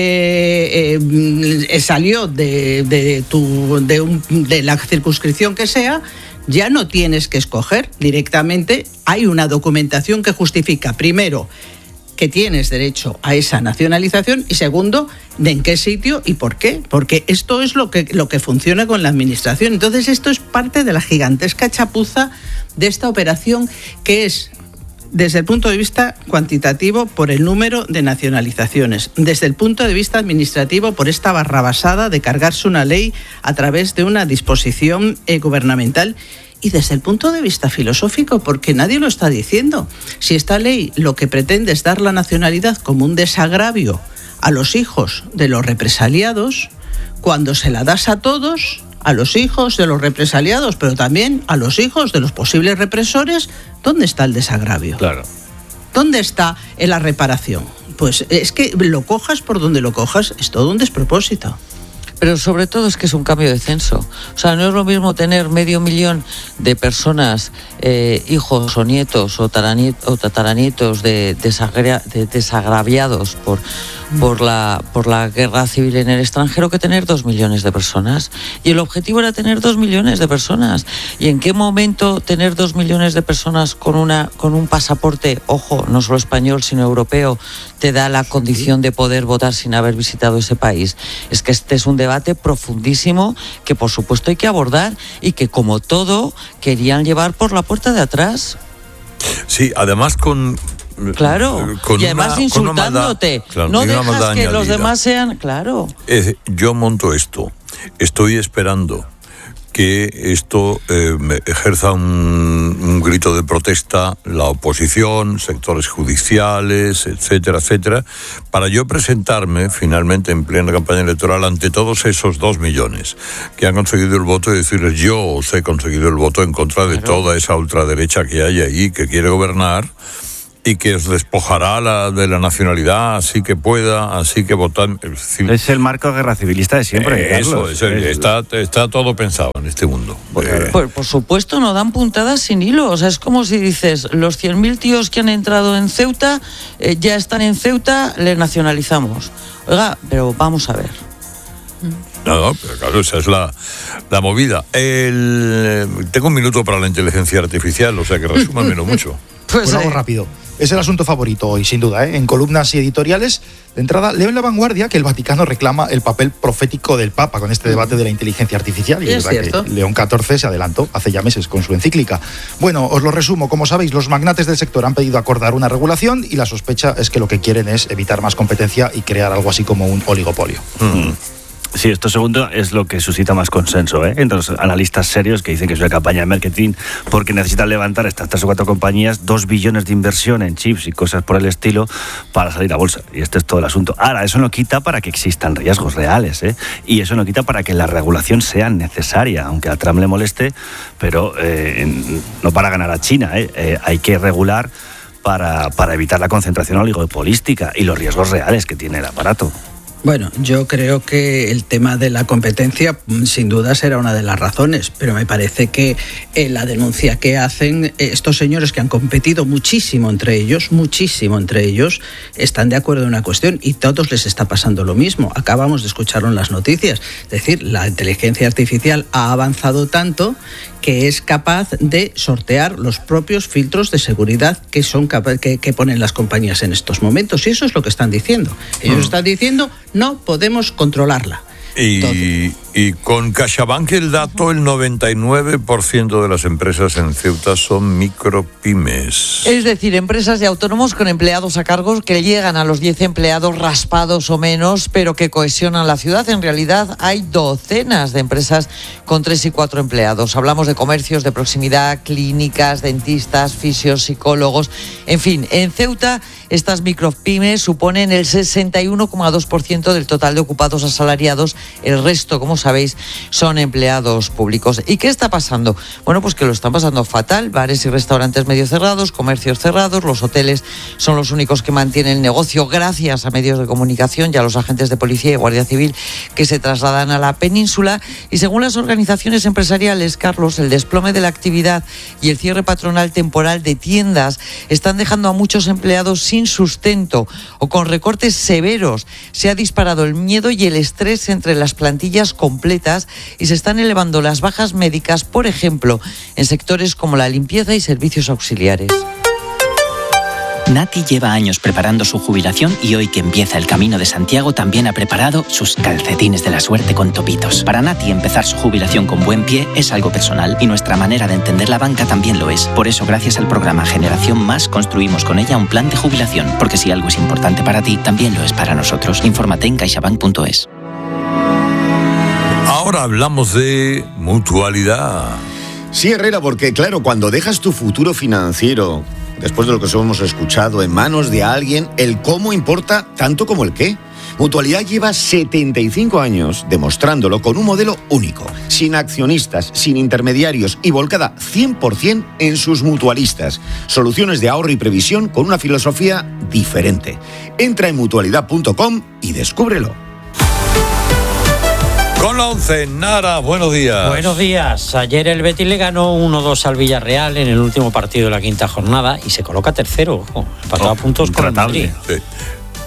eh, salió de, de, tu, de, un, de la circunscripción que sea, ya no tienes que escoger directamente. Hay una documentación que justifica, primero, que tienes derecho a esa nacionalización y segundo, de en qué sitio y por qué, porque esto es lo que, lo que funciona con la administración. Entonces esto es parte de la gigantesca chapuza de esta operación, que es desde el punto de vista cuantitativo por el número de nacionalizaciones, desde el punto de vista administrativo por esta barrabasada de cargarse una ley a través de una disposición eh, gubernamental, y desde el punto de vista filosófico, porque nadie lo está diciendo. Si esta ley lo que pretende es dar la nacionalidad como un desagravio a los hijos de los represaliados, cuando se la das a todos, a los hijos de los represaliados, pero también a los hijos de los posibles represores, ¿dónde está el desagravio? Claro. ¿Dónde está la reparación? Pues es que lo cojas por donde lo cojas, es todo un despropósito. Pero sobre todo es que es un cambio de censo. O sea, no es lo mismo tener medio millón de personas, eh, hijos o nietos o, taraniet, o tataranietos de, desagra, de desagraviados por, por la, por la guerra civil en el extranjero que tener dos millones de personas. Y el objetivo era tener dos millones de personas. ¿Y en qué momento tener dos millones de personas con, una, con un pasaporte, ojo, no solo español, sino europeo, te da la condición de poder votar sin haber visitado ese país? Es que este es un debate profundísimo que, por supuesto, hay que abordar y que, como todo, querían llevar por la puerta de atrás. Sí, además con... Claro, con y además una, insultándote. Con una maldad, claro, no y una dejas maldad que añadida. los demás sean... Claro. Eh, yo monto esto. Estoy esperando que esto eh, ejerza un, un grito de protesta la oposición, sectores judiciales, etcétera, etcétera, para yo presentarme finalmente en plena campaña electoral ante todos esos dos millones que han conseguido el voto y decirles: yo os he conseguido el voto en contra de Claro. toda esa ultraderecha que hay ahí, que quiere gobernar y que os despojará la, de la nacionalidad así que pueda, así que votar. Es, decir, es el marco guerra civilista de siempre. eh, eso, Carlos. es, es, está, está todo pensado en este mundo. Eh, Pues, por supuesto, no dan puntadas sin hilo. O sea, es como si dices, los cien mil tíos que han entrado en Ceuta, eh, ya están en Ceuta, les nacionalizamos. Oiga, pero vamos a ver. No, no, pero claro, esa es la, la movida. El, tengo un minuto para la inteligencia artificial, o sea que resúmanmelo mucho. Pues algo rápido. Es el asunto favorito hoy, sin duda, ¿eh? En columnas y editoriales. De entrada, leo en La Vanguardia que el Vaticano reclama el papel profético del Papa con este debate de la inteligencia artificial. Y Es verdad cierto. que León catorce se adelantó hace ya meses con su encíclica. Bueno, os lo resumo. Como sabéis, los magnates del sector han pedido acordar una regulación y la sospecha es que lo que quieren es evitar más competencia y crear algo así como un oligopolio. Mm. Sí, esto segundo es lo que suscita más consenso, ¿eh? Entre los analistas serios que dicen que es una campaña de marketing porque necesitan levantar estas tres o cuatro compañías dos billones de inversión en chips y cosas por el estilo para salir a bolsa. Y este es todo el asunto. Ahora, eso no quita para que existan riesgos reales, ¿eh? Y eso no quita para que la regulación sea necesaria, aunque a Trump le moleste, pero eh, no para ganar a China, ¿eh? Eh, hay que regular para, para evitar la concentración oligopolística y los riesgos reales que tiene el aparato. Bueno, yo creo que el tema de la competencia sin duda será una de las razones, pero me parece que eh, la denuncia que hacen eh, estos señores que han competido muchísimo entre ellos, muchísimo entre ellos, están de acuerdo en una cuestión y a todos les está pasando lo mismo. Acabamos de escucharlo en las noticias. Es decir, la inteligencia artificial ha avanzado tanto que es capaz de sortear los propios filtros de seguridad que son capa- que, que ponen las compañías en estos momentos. Y eso es lo que están diciendo. Ellos Mm. están diciendo, no podemos controlarla. Y, y con CaixaBank el dato, el noventa y nueve por ciento de las empresas en Ceuta son micropymes. Es decir, empresas y autónomos con empleados a cargo que llegan a los diez empleados raspados o menos, pero que cohesionan la ciudad. En realidad hay docenas de empresas con tres y cuatro empleados. Hablamos de comercios de proximidad, clínicas, dentistas, fisios, psicólogos. En fin, en Ceuta estas micropymes suponen el sesenta y uno coma dos por ciento del total de ocupados asalariados. El resto, como sabéis, son empleados públicos. ¿Y qué está pasando? Bueno, pues que lo están pasando fatal. Bares y restaurantes medio cerrados, comercios cerrados, los hoteles son los únicos que mantienen el negocio gracias a medios de comunicación y a los agentes de policía y guardia civil que se trasladan a la península. Y según las organizaciones empresariales, Carlos, el desplome de la actividad y el cierre patronal temporal de tiendas están dejando a muchos empleados sin sustento o con recortes severos. Se ha disparado el miedo y el estrés entre las plantillas completas y se están elevando las bajas médicas, por ejemplo, en sectores como la limpieza y servicios auxiliares. Nati lleva años preparando su jubilación y hoy que empieza el Camino de Santiago también ha preparado sus calcetines de la suerte con topitos. Para Nati empezar su jubilación con buen pie es algo personal y nuestra manera de entender la banca también lo es. Por eso, gracias al programa Generación Más, construimos con ella un plan de jubilación. Porque si algo es importante para ti, también lo es para nosotros. Infórmate en caixabank punto es. Ahora hablamos de mutualidad. Sí, Herrera, porque claro, cuando dejas tu futuro financiero, después de lo que os hemos escuchado, en manos de alguien, el cómo importa tanto como el qué. Mutualidad lleva setenta y cinco años demostrándolo con un modelo único, sin accionistas, sin intermediarios y volcada cien por ciento en sus mutualistas. Soluciones de ahorro y previsión con una filosofía diferente. Entra en mutualidad punto com y descúbrelo. Con la once, Nara, buenos días. Buenos días. Ayer el Betis le ganó uno dos al Villarreal en el último partido de la quinta jornada y se coloca tercero, ojo, empatado Oh, a puntos con el Madrid. Sí.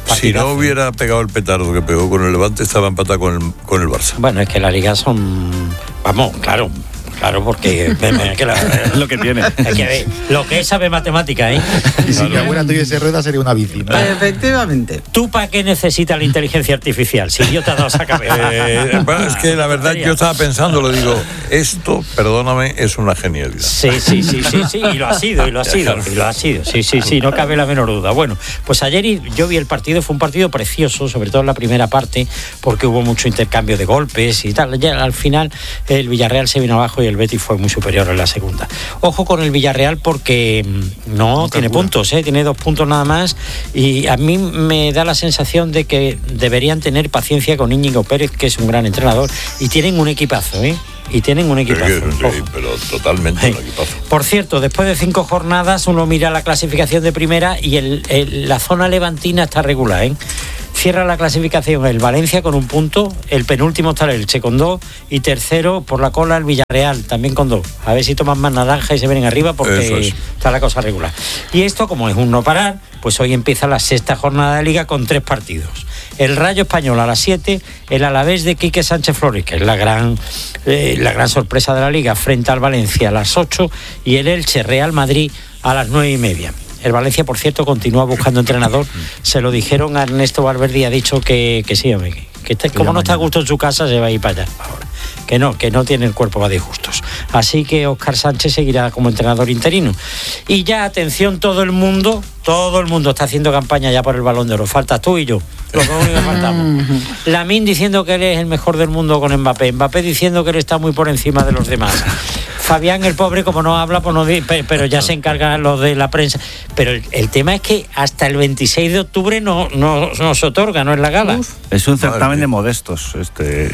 Si no hubiera pegado el petardo que pegó con el Levante, estaba empatado con el, con el Barça. Bueno, es que la Liga son... Vamos, claro... Claro, porque es que la, lo que tiene. Es que lo que es sabe matemática, ¿eh? Y si mi abuela tuviese rueda sería una bici, ¿no? Efectivamente. ¿Tú para qué necesitas la inteligencia artificial? Si yo te he dado esa cabeza. Eh, bueno, es que la verdad yo estaba pensando, lo digo, esto, perdóname, es una genialidad. Sí, sí, sí, sí, sí, y lo ha sido, y lo ha sido, y lo ha sido. Sí, sí, sí, no cabe la menor duda. Bueno, pues ayer yo vi el partido, fue un partido precioso, sobre todo en la primera parte, porque hubo mucho intercambio de golpes y tal. Ya al final el Villarreal se vino abajo y el Betis fue muy superior en la segunda. Ojo con el Villarreal porque no, no tiene puntos, ¿eh? Tiene dos puntos nada más y a mí me da la sensación de que deberían tener paciencia con Íñigo Pérez, que es un gran entrenador, y tienen un equipazo, ¿eh? Y tienen un equipazo. Sí, sí, pero totalmente sí. Un equipazo. Por cierto, después de cinco jornadas uno mira la clasificación de primera y el, el, la zona levantina está regular, ¿eh? Cierra la clasificación el Valencia con un punto, el penúltimo está el Elche con dos y tercero por la cola el Villarreal también con dos. A ver si toman más naranja y se vienen arriba porque es. Está la cosa regular. Y esto, como es un no parar, pues hoy empieza la sexta jornada de Liga con tres partidos. El Rayo Español a las siete, el Alavés de Quique Sánchez Flores, que es la gran, eh, la gran sorpresa de la Liga, frente al Valencia a las ocho y el Elche Real Madrid a las nueve y media. El Valencia, por cierto, continúa buscando entrenador. Se lo dijeron a Ernesto Valverde y ha dicho que, que sí, hombre, que, que como no está a gusto en su casa, se va a ir para allá ahora. Que no, que no tiene el cuerpo para disgustos. Así que Óscar Sánchez seguirá como entrenador interino. Y ya, atención, todo el mundo, todo el mundo está haciendo campaña ya por el Balón de Oro. Faltas tú y yo, los dos únicos que faltamos. Lamine diciendo que él es el mejor del mundo con Mbappé. Mbappé diciendo que él está muy por encima de los demás. Fabián, el pobre, como no habla, pues no di, pero ya se encargan los de la prensa. Pero el, el tema es que hasta el veintiséis de octubre no, no, no se otorga, no es la gala. Uf. Es un certamen de modestos. Este...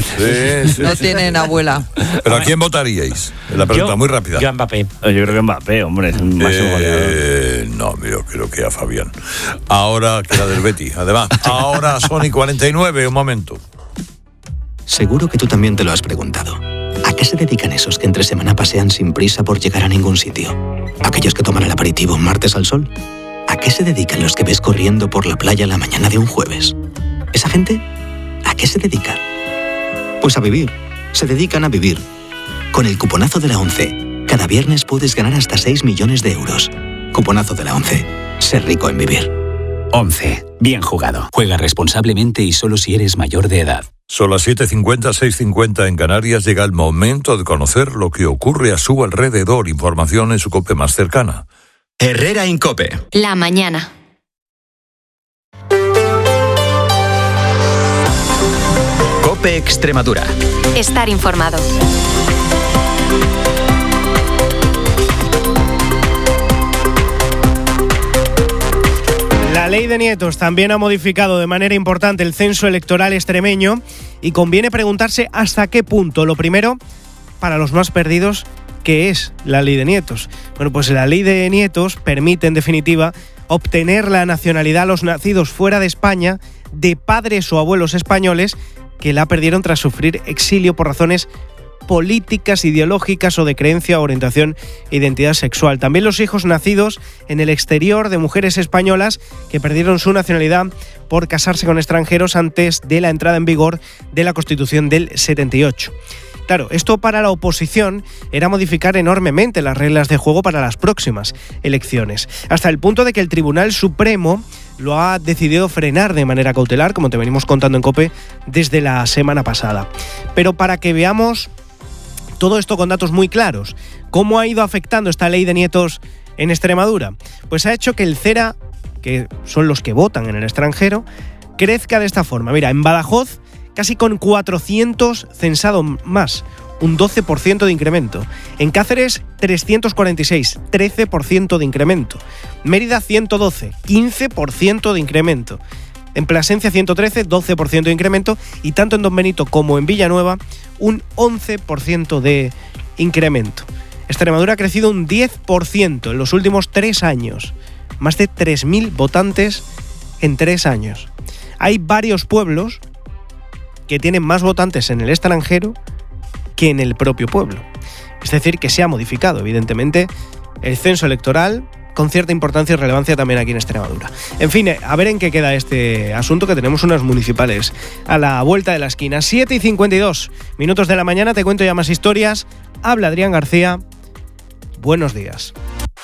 Sí, sí, no sí, tienen sí. abuela. ¿Pero a quién votaríais? La pregunta yo, muy rápida. Yo a Mbappé. Yo creo que Mbappé, hombre, es un máximo eh, goleador. No, yo creo que a Fabián. Ahora que era del Betis, además. Ahora Sony cuarenta y nueve, un momento. Seguro que tú también te lo has preguntado. ¿A qué se dedican esos que entre semana pasean sin prisa por llegar a ningún sitio? ¿Aquellos que toman el aperitivo un martes al sol? ¿A qué se dedican los que ves corriendo por la playa la mañana de un jueves? ¿Esa gente? ¿A qué se dedica? Pues a vivir. Se dedican a vivir. Con el cuponazo de la ONCE, cada viernes puedes ganar hasta seis millones de euros. Cuponazo de la ONCE. Ser rico en vivir. ONCE. Bien jugado. Juega responsablemente y solo si eres mayor de edad. Son las siete cincuenta, seis cincuenta en Canarias. Llega el momento de conocer lo que ocurre a su alrededor. Información en su COPE más cercana. Herrera en COPE. La mañana. COPE Extremadura. Estar informado. La ley de nietos también ha modificado de manera importante el censo electoral extremeño y conviene preguntarse hasta qué punto. Lo primero, para los más perdidos, ¿qué es la ley de nietos? Bueno, pues la ley de nietos permite, en definitiva, obtener la nacionalidad a los nacidos fuera de España de padres o abuelos españoles que la perdieron tras sufrir exilio por razones políticas, ideológicas o de creencia, orientación e identidad sexual. También los hijos nacidos en el exterior de mujeres españolas que perdieron su nacionalidad por casarse con extranjeros antes de la entrada en vigor de la Constitución del setenta y ocho. Claro, esto para la oposición era modificar enormemente las reglas de juego para las próximas elecciones, hasta el punto de que el Tribunal Supremo lo ha decidido frenar de manera cautelar, como te venimos contando en COPE desde la semana pasada. Pero para que veamos todo esto con datos muy claros, ¿cómo ha ido afectando esta ley de nietos en Extremadura? Pues ha hecho que el CERA, que son los que votan en el extranjero, crezca de esta forma. Mira, en Badajoz, casi con cuatrocientos censados más, un doce por ciento de incremento. En Cáceres, trescientos cuarenta y seis, trece por ciento de incremento. Mérida, ciento doce, quince por ciento de incremento. En Plasencia, ciento trece, doce por ciento de incremento. Y tanto en Don Benito como en Villanueva, un once por ciento de incremento. Extremadura ha crecido un diez por ciento en los últimos tres años. Más de tres mil votantes en tres años. Hay varios pueblos que tienen más votantes en el extranjero que en el propio pueblo. Es decir, que se ha modificado, evidentemente, el censo electoral con cierta importancia y relevancia también aquí en Extremadura. En fin, a ver en qué queda este asunto, que tenemos unas municipales a la vuelta de la esquina. siete y cincuenta y dos minutos de la mañana, te cuento ya más historias. Habla Adrián García. Buenos días.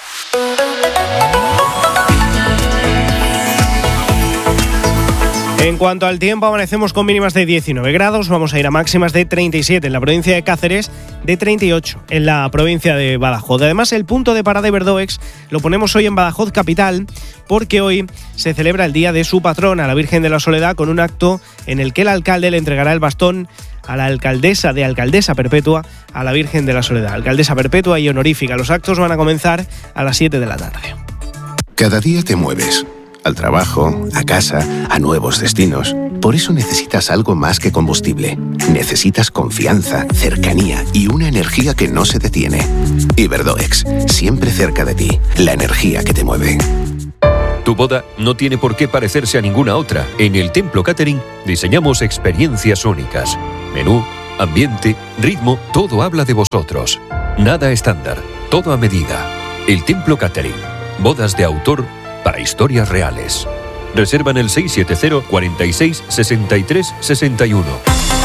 En cuanto al tiempo, amanecemos con mínimas de diecinueve grados, vamos a ir a máximas de treinta y siete en la provincia de Cáceres, de treinta y ocho en la provincia de Badajoz. Además, el punto de parada Iberdoex lo ponemos hoy en Badajoz capital, porque hoy se celebra el día de su patrona, la Virgen de la Soledad, con un acto en el que el alcalde le entregará el bastón a la alcaldesa de Alcaldesa Perpetua a la Virgen de la Soledad. Alcaldesa Perpetua y honorífica. Los actos van a comenzar a las siete de la tarde. Cada día te mueves. Al trabajo, a casa, a nuevos destinos. Por eso necesitas algo más que combustible. Necesitas confianza, cercanía y una energía que no se detiene. Iberdoex, siempre cerca de ti. La energía que te mueve. Tu boda no tiene por qué parecerse a ninguna otra. En el Templo Catering diseñamos experiencias únicas. Menú, ambiente, ritmo, todo habla de vosotros. Nada estándar, todo a medida. El Templo Catering. Bodas de autor para historias reales. Reserva en el seis siete cero, cuarenta y seis, sesenta y tres, sesenta y uno.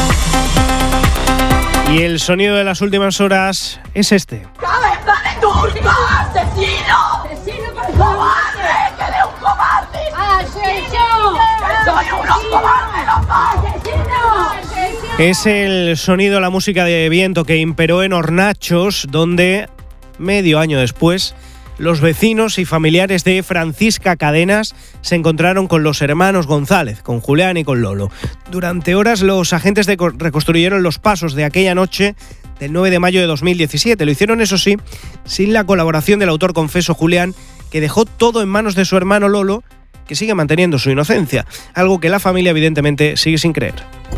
Y el sonido de las últimas horas es este. ¡Cabeza de turco! ¡Asesino! ¡Asesino, por favor! ¡Que eres un cobarde! ¡Asesino! ¡Soy unos cobardes los dos! ¡Asesino! Es el sonido, la música de viento que imperó en Hornachos, donde medio año después los vecinos y familiares de Francisca Cadenas se encontraron con los hermanos González, con Julián y con Lolo. Durante horas los agentes de reconstruyeron los pasos de aquella noche del nueve de mayo de dos mil diecisiete. Lo hicieron, eso sí, sin la colaboración del autor confeso Julián, que dejó todo en manos de su hermano Lolo, que sigue manteniendo su inocencia, algo que la familia evidentemente sigue sin creer.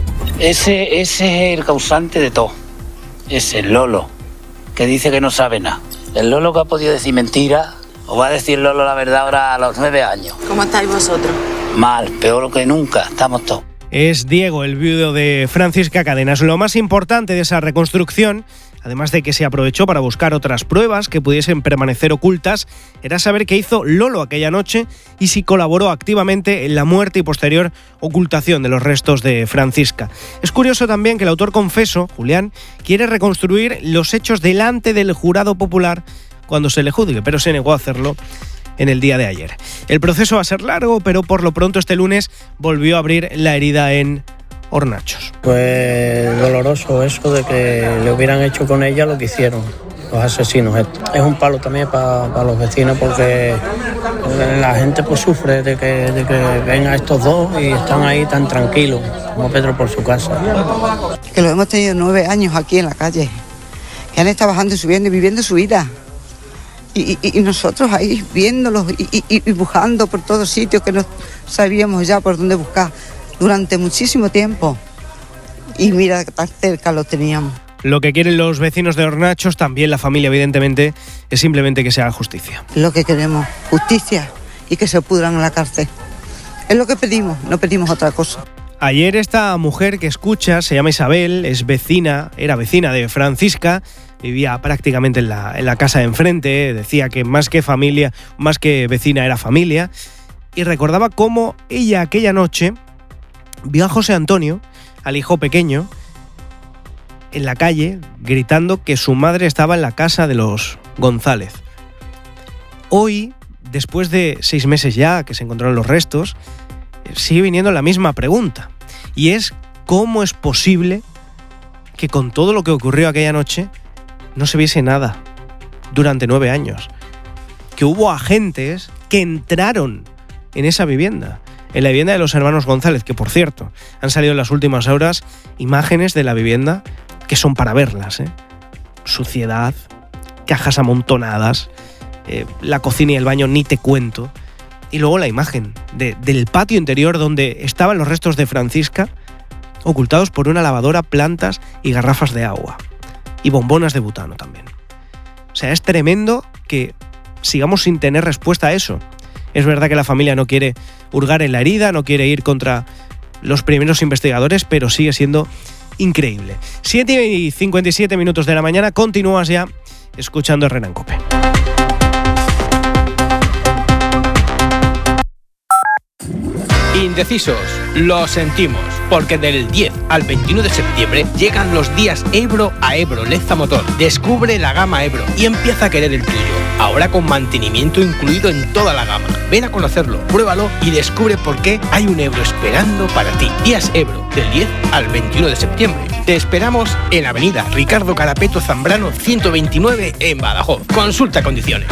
Ese, ese es el causante de todo. Es el Lolo, que dice que no sabe nada. El Lolo que ha podido decir mentira, o va a decir Lolo la verdad ahora a los nueve años. ¿Cómo estáis vosotros? Mal, peor que nunca, estamos todos. Es Diego, el viudo de Francisca Cadenas. Lo más importante de esa reconstrucción, además de que se aprovechó para buscar otras pruebas que pudiesen permanecer ocultas, era saber qué hizo Lolo aquella noche y si colaboró activamente en la muerte y posterior ocultación de los restos de Francisca. Es curioso también que el autor confeso, Julián, quiere reconstruir los hechos delante del jurado popular cuando se le juzgue, pero se negó a hacerlo en el día de ayer. El proceso va a ser largo, pero por lo pronto este lunes volvió a abrir la herida en Hornachos. Pues doloroso eso de que le hubieran hecho con ella lo que hicieron los asesinos estos. Es un palo también para pa los vecinos porque la gente pues sufre de que, de que ven a estos dos y están ahí tan tranquilos como Pedro por su casa. Que lo hemos tenido nueve años aquí en la calle, que han estado bajando y subiendo y viviendo su vida. Y, y, y nosotros ahí viéndolos y, y, y buscando por todos sitios que no sabíamos ya por dónde buscar durante muchísimo tiempo. Y mira, tan cerca lo teníamos. Lo que quieren los vecinos de Hornachos, también la familia evidentemente, es simplemente que se haga justicia. Lo que queremos, justicia y que se pudran en la cárcel. Es lo que pedimos, no pedimos otra cosa. Ayer esta mujer que escucha se llama Isabel, es vecina, era vecina de Francisca, vivía prácticamente en la, en la casa de enfrente, decía que más que familia, más que vecina era familia, y recordaba cómo ella aquella noche vio a José Antonio, al hijo pequeño, en la calle, gritando que su madre estaba en la casa de los González. Hoy, después de seis meses ya que se encontraron los restos, sigue viniendo la misma pregunta, y es ¿cómo es posible que con todo lo que ocurrió aquella noche no se viese nada durante nueve años? Que hubo agentes que entraron en esa vivienda, en la vivienda de los hermanos González, que por cierto, han salido en las últimas horas imágenes de la vivienda que son para verlas, ¿eh? Suciedad, cajas amontonadas, eh, la cocina y el baño ni te cuento. Y luego la imagen de, del patio interior donde estaban los restos de Francisca, ocultados por una lavadora, plantas y garrafas de agua. Y bombonas de butano también. O sea, es tremendo que sigamos sin tener respuesta a eso. Es verdad que la familia no quiere hurgar en la herida, no quiere ir contra los primeros investigadores, pero sigue siendo increíble. siete y cincuenta y siete minutos de la mañana, continúas ya escuchando Herrera en COPE. Indecisos, lo sentimos, porque del diez al veintiuno de septiembre llegan los días Ebro a Ebro Leza Motor. Descubre la gama Ebro y empieza a querer el tuyo. Ahora con mantenimiento incluido en toda la gama. Ven a conocerlo, pruébalo y descubre por qué hay un Ebro esperando para ti. Días Ebro, del diez al veintiuno de septiembre. Te esperamos en Avenida Ricardo Carapeto Zambrano ciento veintinueve en Badajoz. Consulta condiciones.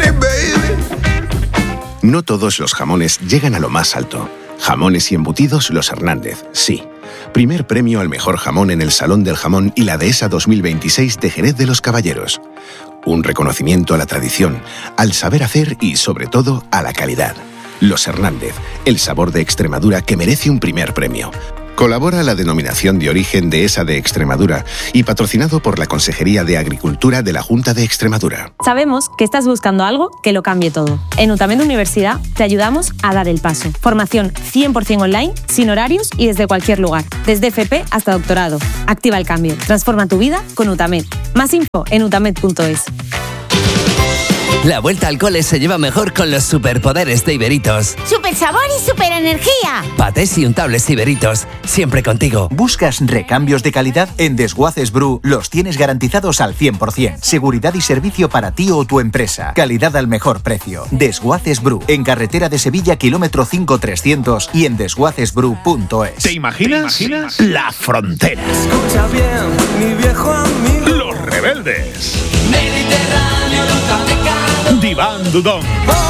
No todos los jamones llegan a lo más alto. Jamones y embutidos Los Hernández, sí. Primer premio al mejor jamón en el Salón del Jamón y la Dehesa dos mil veintiséis de Jerez de los Caballeros. Un reconocimiento a la tradición, al saber hacer y, sobre todo, a la calidad. Los Hernández, el sabor de Extremadura que merece un primer premio. Colabora la denominación de origen Dehesa de Extremadura y patrocinado por la Consejería de Agricultura de la Junta de Extremadura. Sabemos que estás buscando algo que lo cambie todo. En UTAMED Universidad te ayudamos a dar el paso. Formación cien por ciento online, sin horarios y desde cualquier lugar. Desde F P hasta doctorado. Activa el cambio. Transforma tu vida con UTAMED. Más info en utamed punto es. La vuelta al cole se lleva mejor con los superpoderes de Iberitos. ¡Super sabor y super energía! Patés y untables Iberitos, siempre contigo. ¿Buscas recambios de calidad? En Desguaces Bru los tienes garantizados al cien por ciento. Seguridad y servicio para ti o tu empresa. Calidad al mejor precio. Desguaces Bru, en carretera de Sevilla, kilómetro cinco trescientos y en desguaces bru punto es. ¿Te imaginas? ¿Te imaginas? La frontera. Escucha bien, mi viejo amigo. Los Rebeldes. Mediterráneo, Diván Dudón.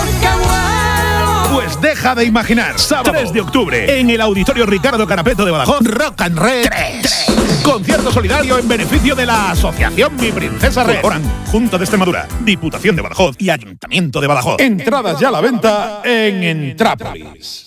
Pues deja de imaginar. Sábado tres de octubre en el Auditorio Ricardo Carapeto de Badajoz. Rock and Red tres. Concierto solidario en beneficio de la Asociación Mi Princesa Red. Colaboran Junta de Extremadura, Diputación de Badajoz y Ayuntamiento de Badajoz. Entradas ya a la venta en Entrápolis.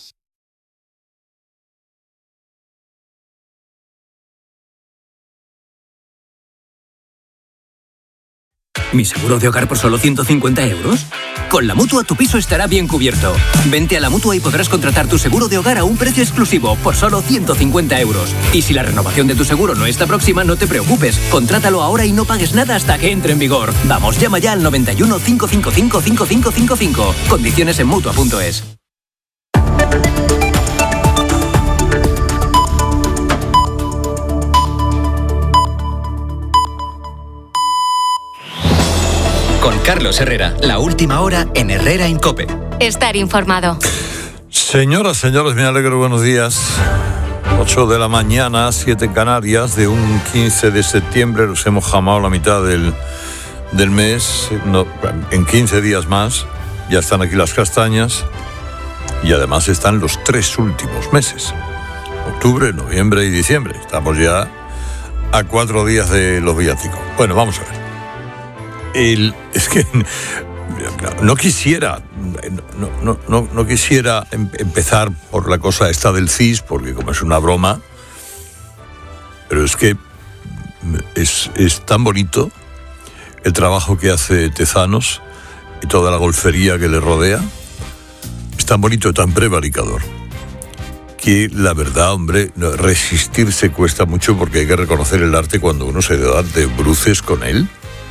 ¿Mi seguro de hogar por solo ciento cincuenta euros? Con la Mutua tu piso estará bien cubierto. Vente a la Mutua y podrás contratar tu seguro de hogar a un precio exclusivo por solo ciento cincuenta euros. Y si la renovación de tu seguro no está próxima, no te preocupes. Contrátalo ahora y no pagues nada hasta que entre en vigor. Vamos, llama ya al noventa y uno, cinco cinco cinco, cinco cinco cinco cinco. Condiciones en Mutua punto es. Con Carlos Herrera, la última hora en Herrera en COPE. Estar informado. Señoras, señores, me alegro, buenos días. ocho de la mañana, siete en Canarias, de un quince de septiembre, nos hemos jamado la mitad del, del mes. No, en quince días más ya están aquí las castañas y además están los tres últimos meses. Octubre, noviembre y diciembre. Estamos ya a cuatro días de los villancicos. Bueno, vamos a ver. El, es que no quisiera no, no, no, no quisiera em, empezar por la cosa esta del C I S, porque como es una broma, pero es que es, es tan bonito el trabajo que hace Tezanos y toda la golfería que le rodea, es tan bonito y tan prevaricador que la verdad, hombre, resistirse cuesta mucho, porque hay que reconocer el arte cuando uno se da de bruces con él.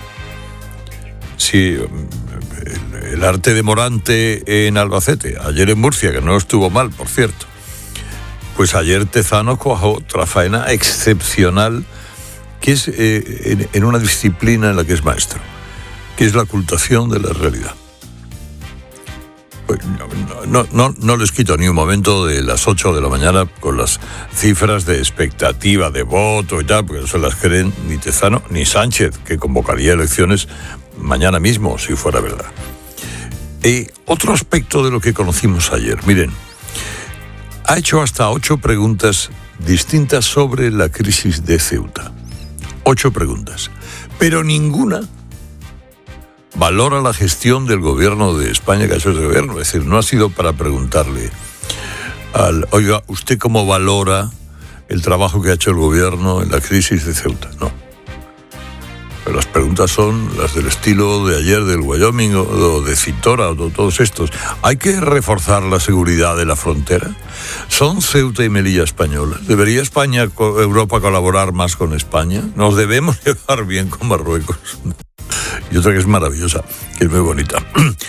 Sí, el, el arte de Morante en Albacete, ayer en Murcia, que no estuvo mal, por cierto. Pues ayer Tezanos cuajó otra faena excepcional, que es eh, en, en una disciplina en la que es maestro, que es la ocultación de la realidad. Pues no, no, no, no les quito ni un momento de las ocho de la mañana con las cifras de expectativa de voto y tal, porque no se las creen ni Tezano ni Sánchez, que convocaría elecciones mañana mismo, si fuera verdad. Eh, otro aspecto de lo que conocimos ayer, miren, ha hecho hasta ocho preguntas distintas sobre la crisis de Ceuta. Ocho preguntas, pero ninguna valora la gestión del gobierno de España, que ha hecho ese gobierno. Es decir, no ha sido para preguntarle al, oiga, ¿usted cómo valora el trabajo que ha hecho el gobierno en la crisis de Ceuta? No. Pero las preguntas son las del estilo de ayer del Wyoming o de Cintora o de todos estos. ¿Hay que reforzar la seguridad de la frontera? ¿Son Ceuta y Melilla españolas? ¿Debería España, Europa, colaborar más con España? ¿Nos debemos llevar bien con Marruecos? Y otra que es maravillosa, que es muy bonita.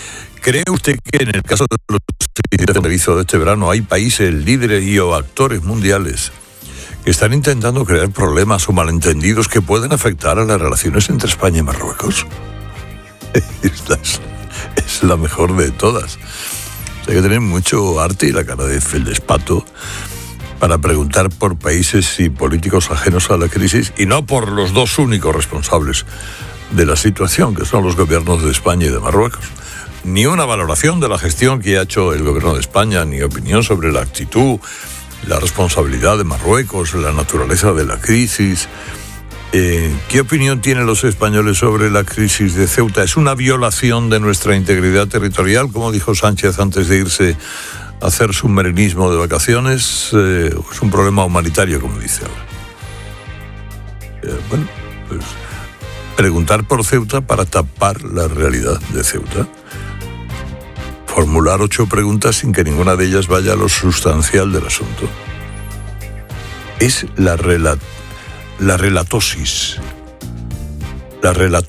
¿Cree usted que en el caso de los incidentes de este verano hay países líderes y o actores mundiales que están intentando crear problemas o malentendidos que pueden afectar a las relaciones entre España y Marruecos? Esta es, es la mejor de todas. Hay que tener mucho arte y la cara de feldespato para preguntar por países y políticos ajenos a la crisis y no por los dos únicos responsables de la situación, que son los gobiernos de España y de Marruecos. Ni una valoración de la gestión que ha hecho el gobierno de España, ni opinión sobre la actitud, la responsabilidad de Marruecos, la naturaleza de la crisis. Eh, ¿Qué opinión tienen los españoles sobre la crisis de Ceuta? ¿Es una violación de nuestra integridad territorial, como dijo Sánchez antes de irse a hacer submarinismo de vacaciones? Eh, ¿Es un problema humanitario, como dice ahora? Eh, bueno, pues preguntar por Ceuta para tapar la realidad de Ceuta. Formular ocho preguntas sin que ninguna de ellas vaya a lo sustancial del asunto. Es la, rela- la relatosis, la relatosis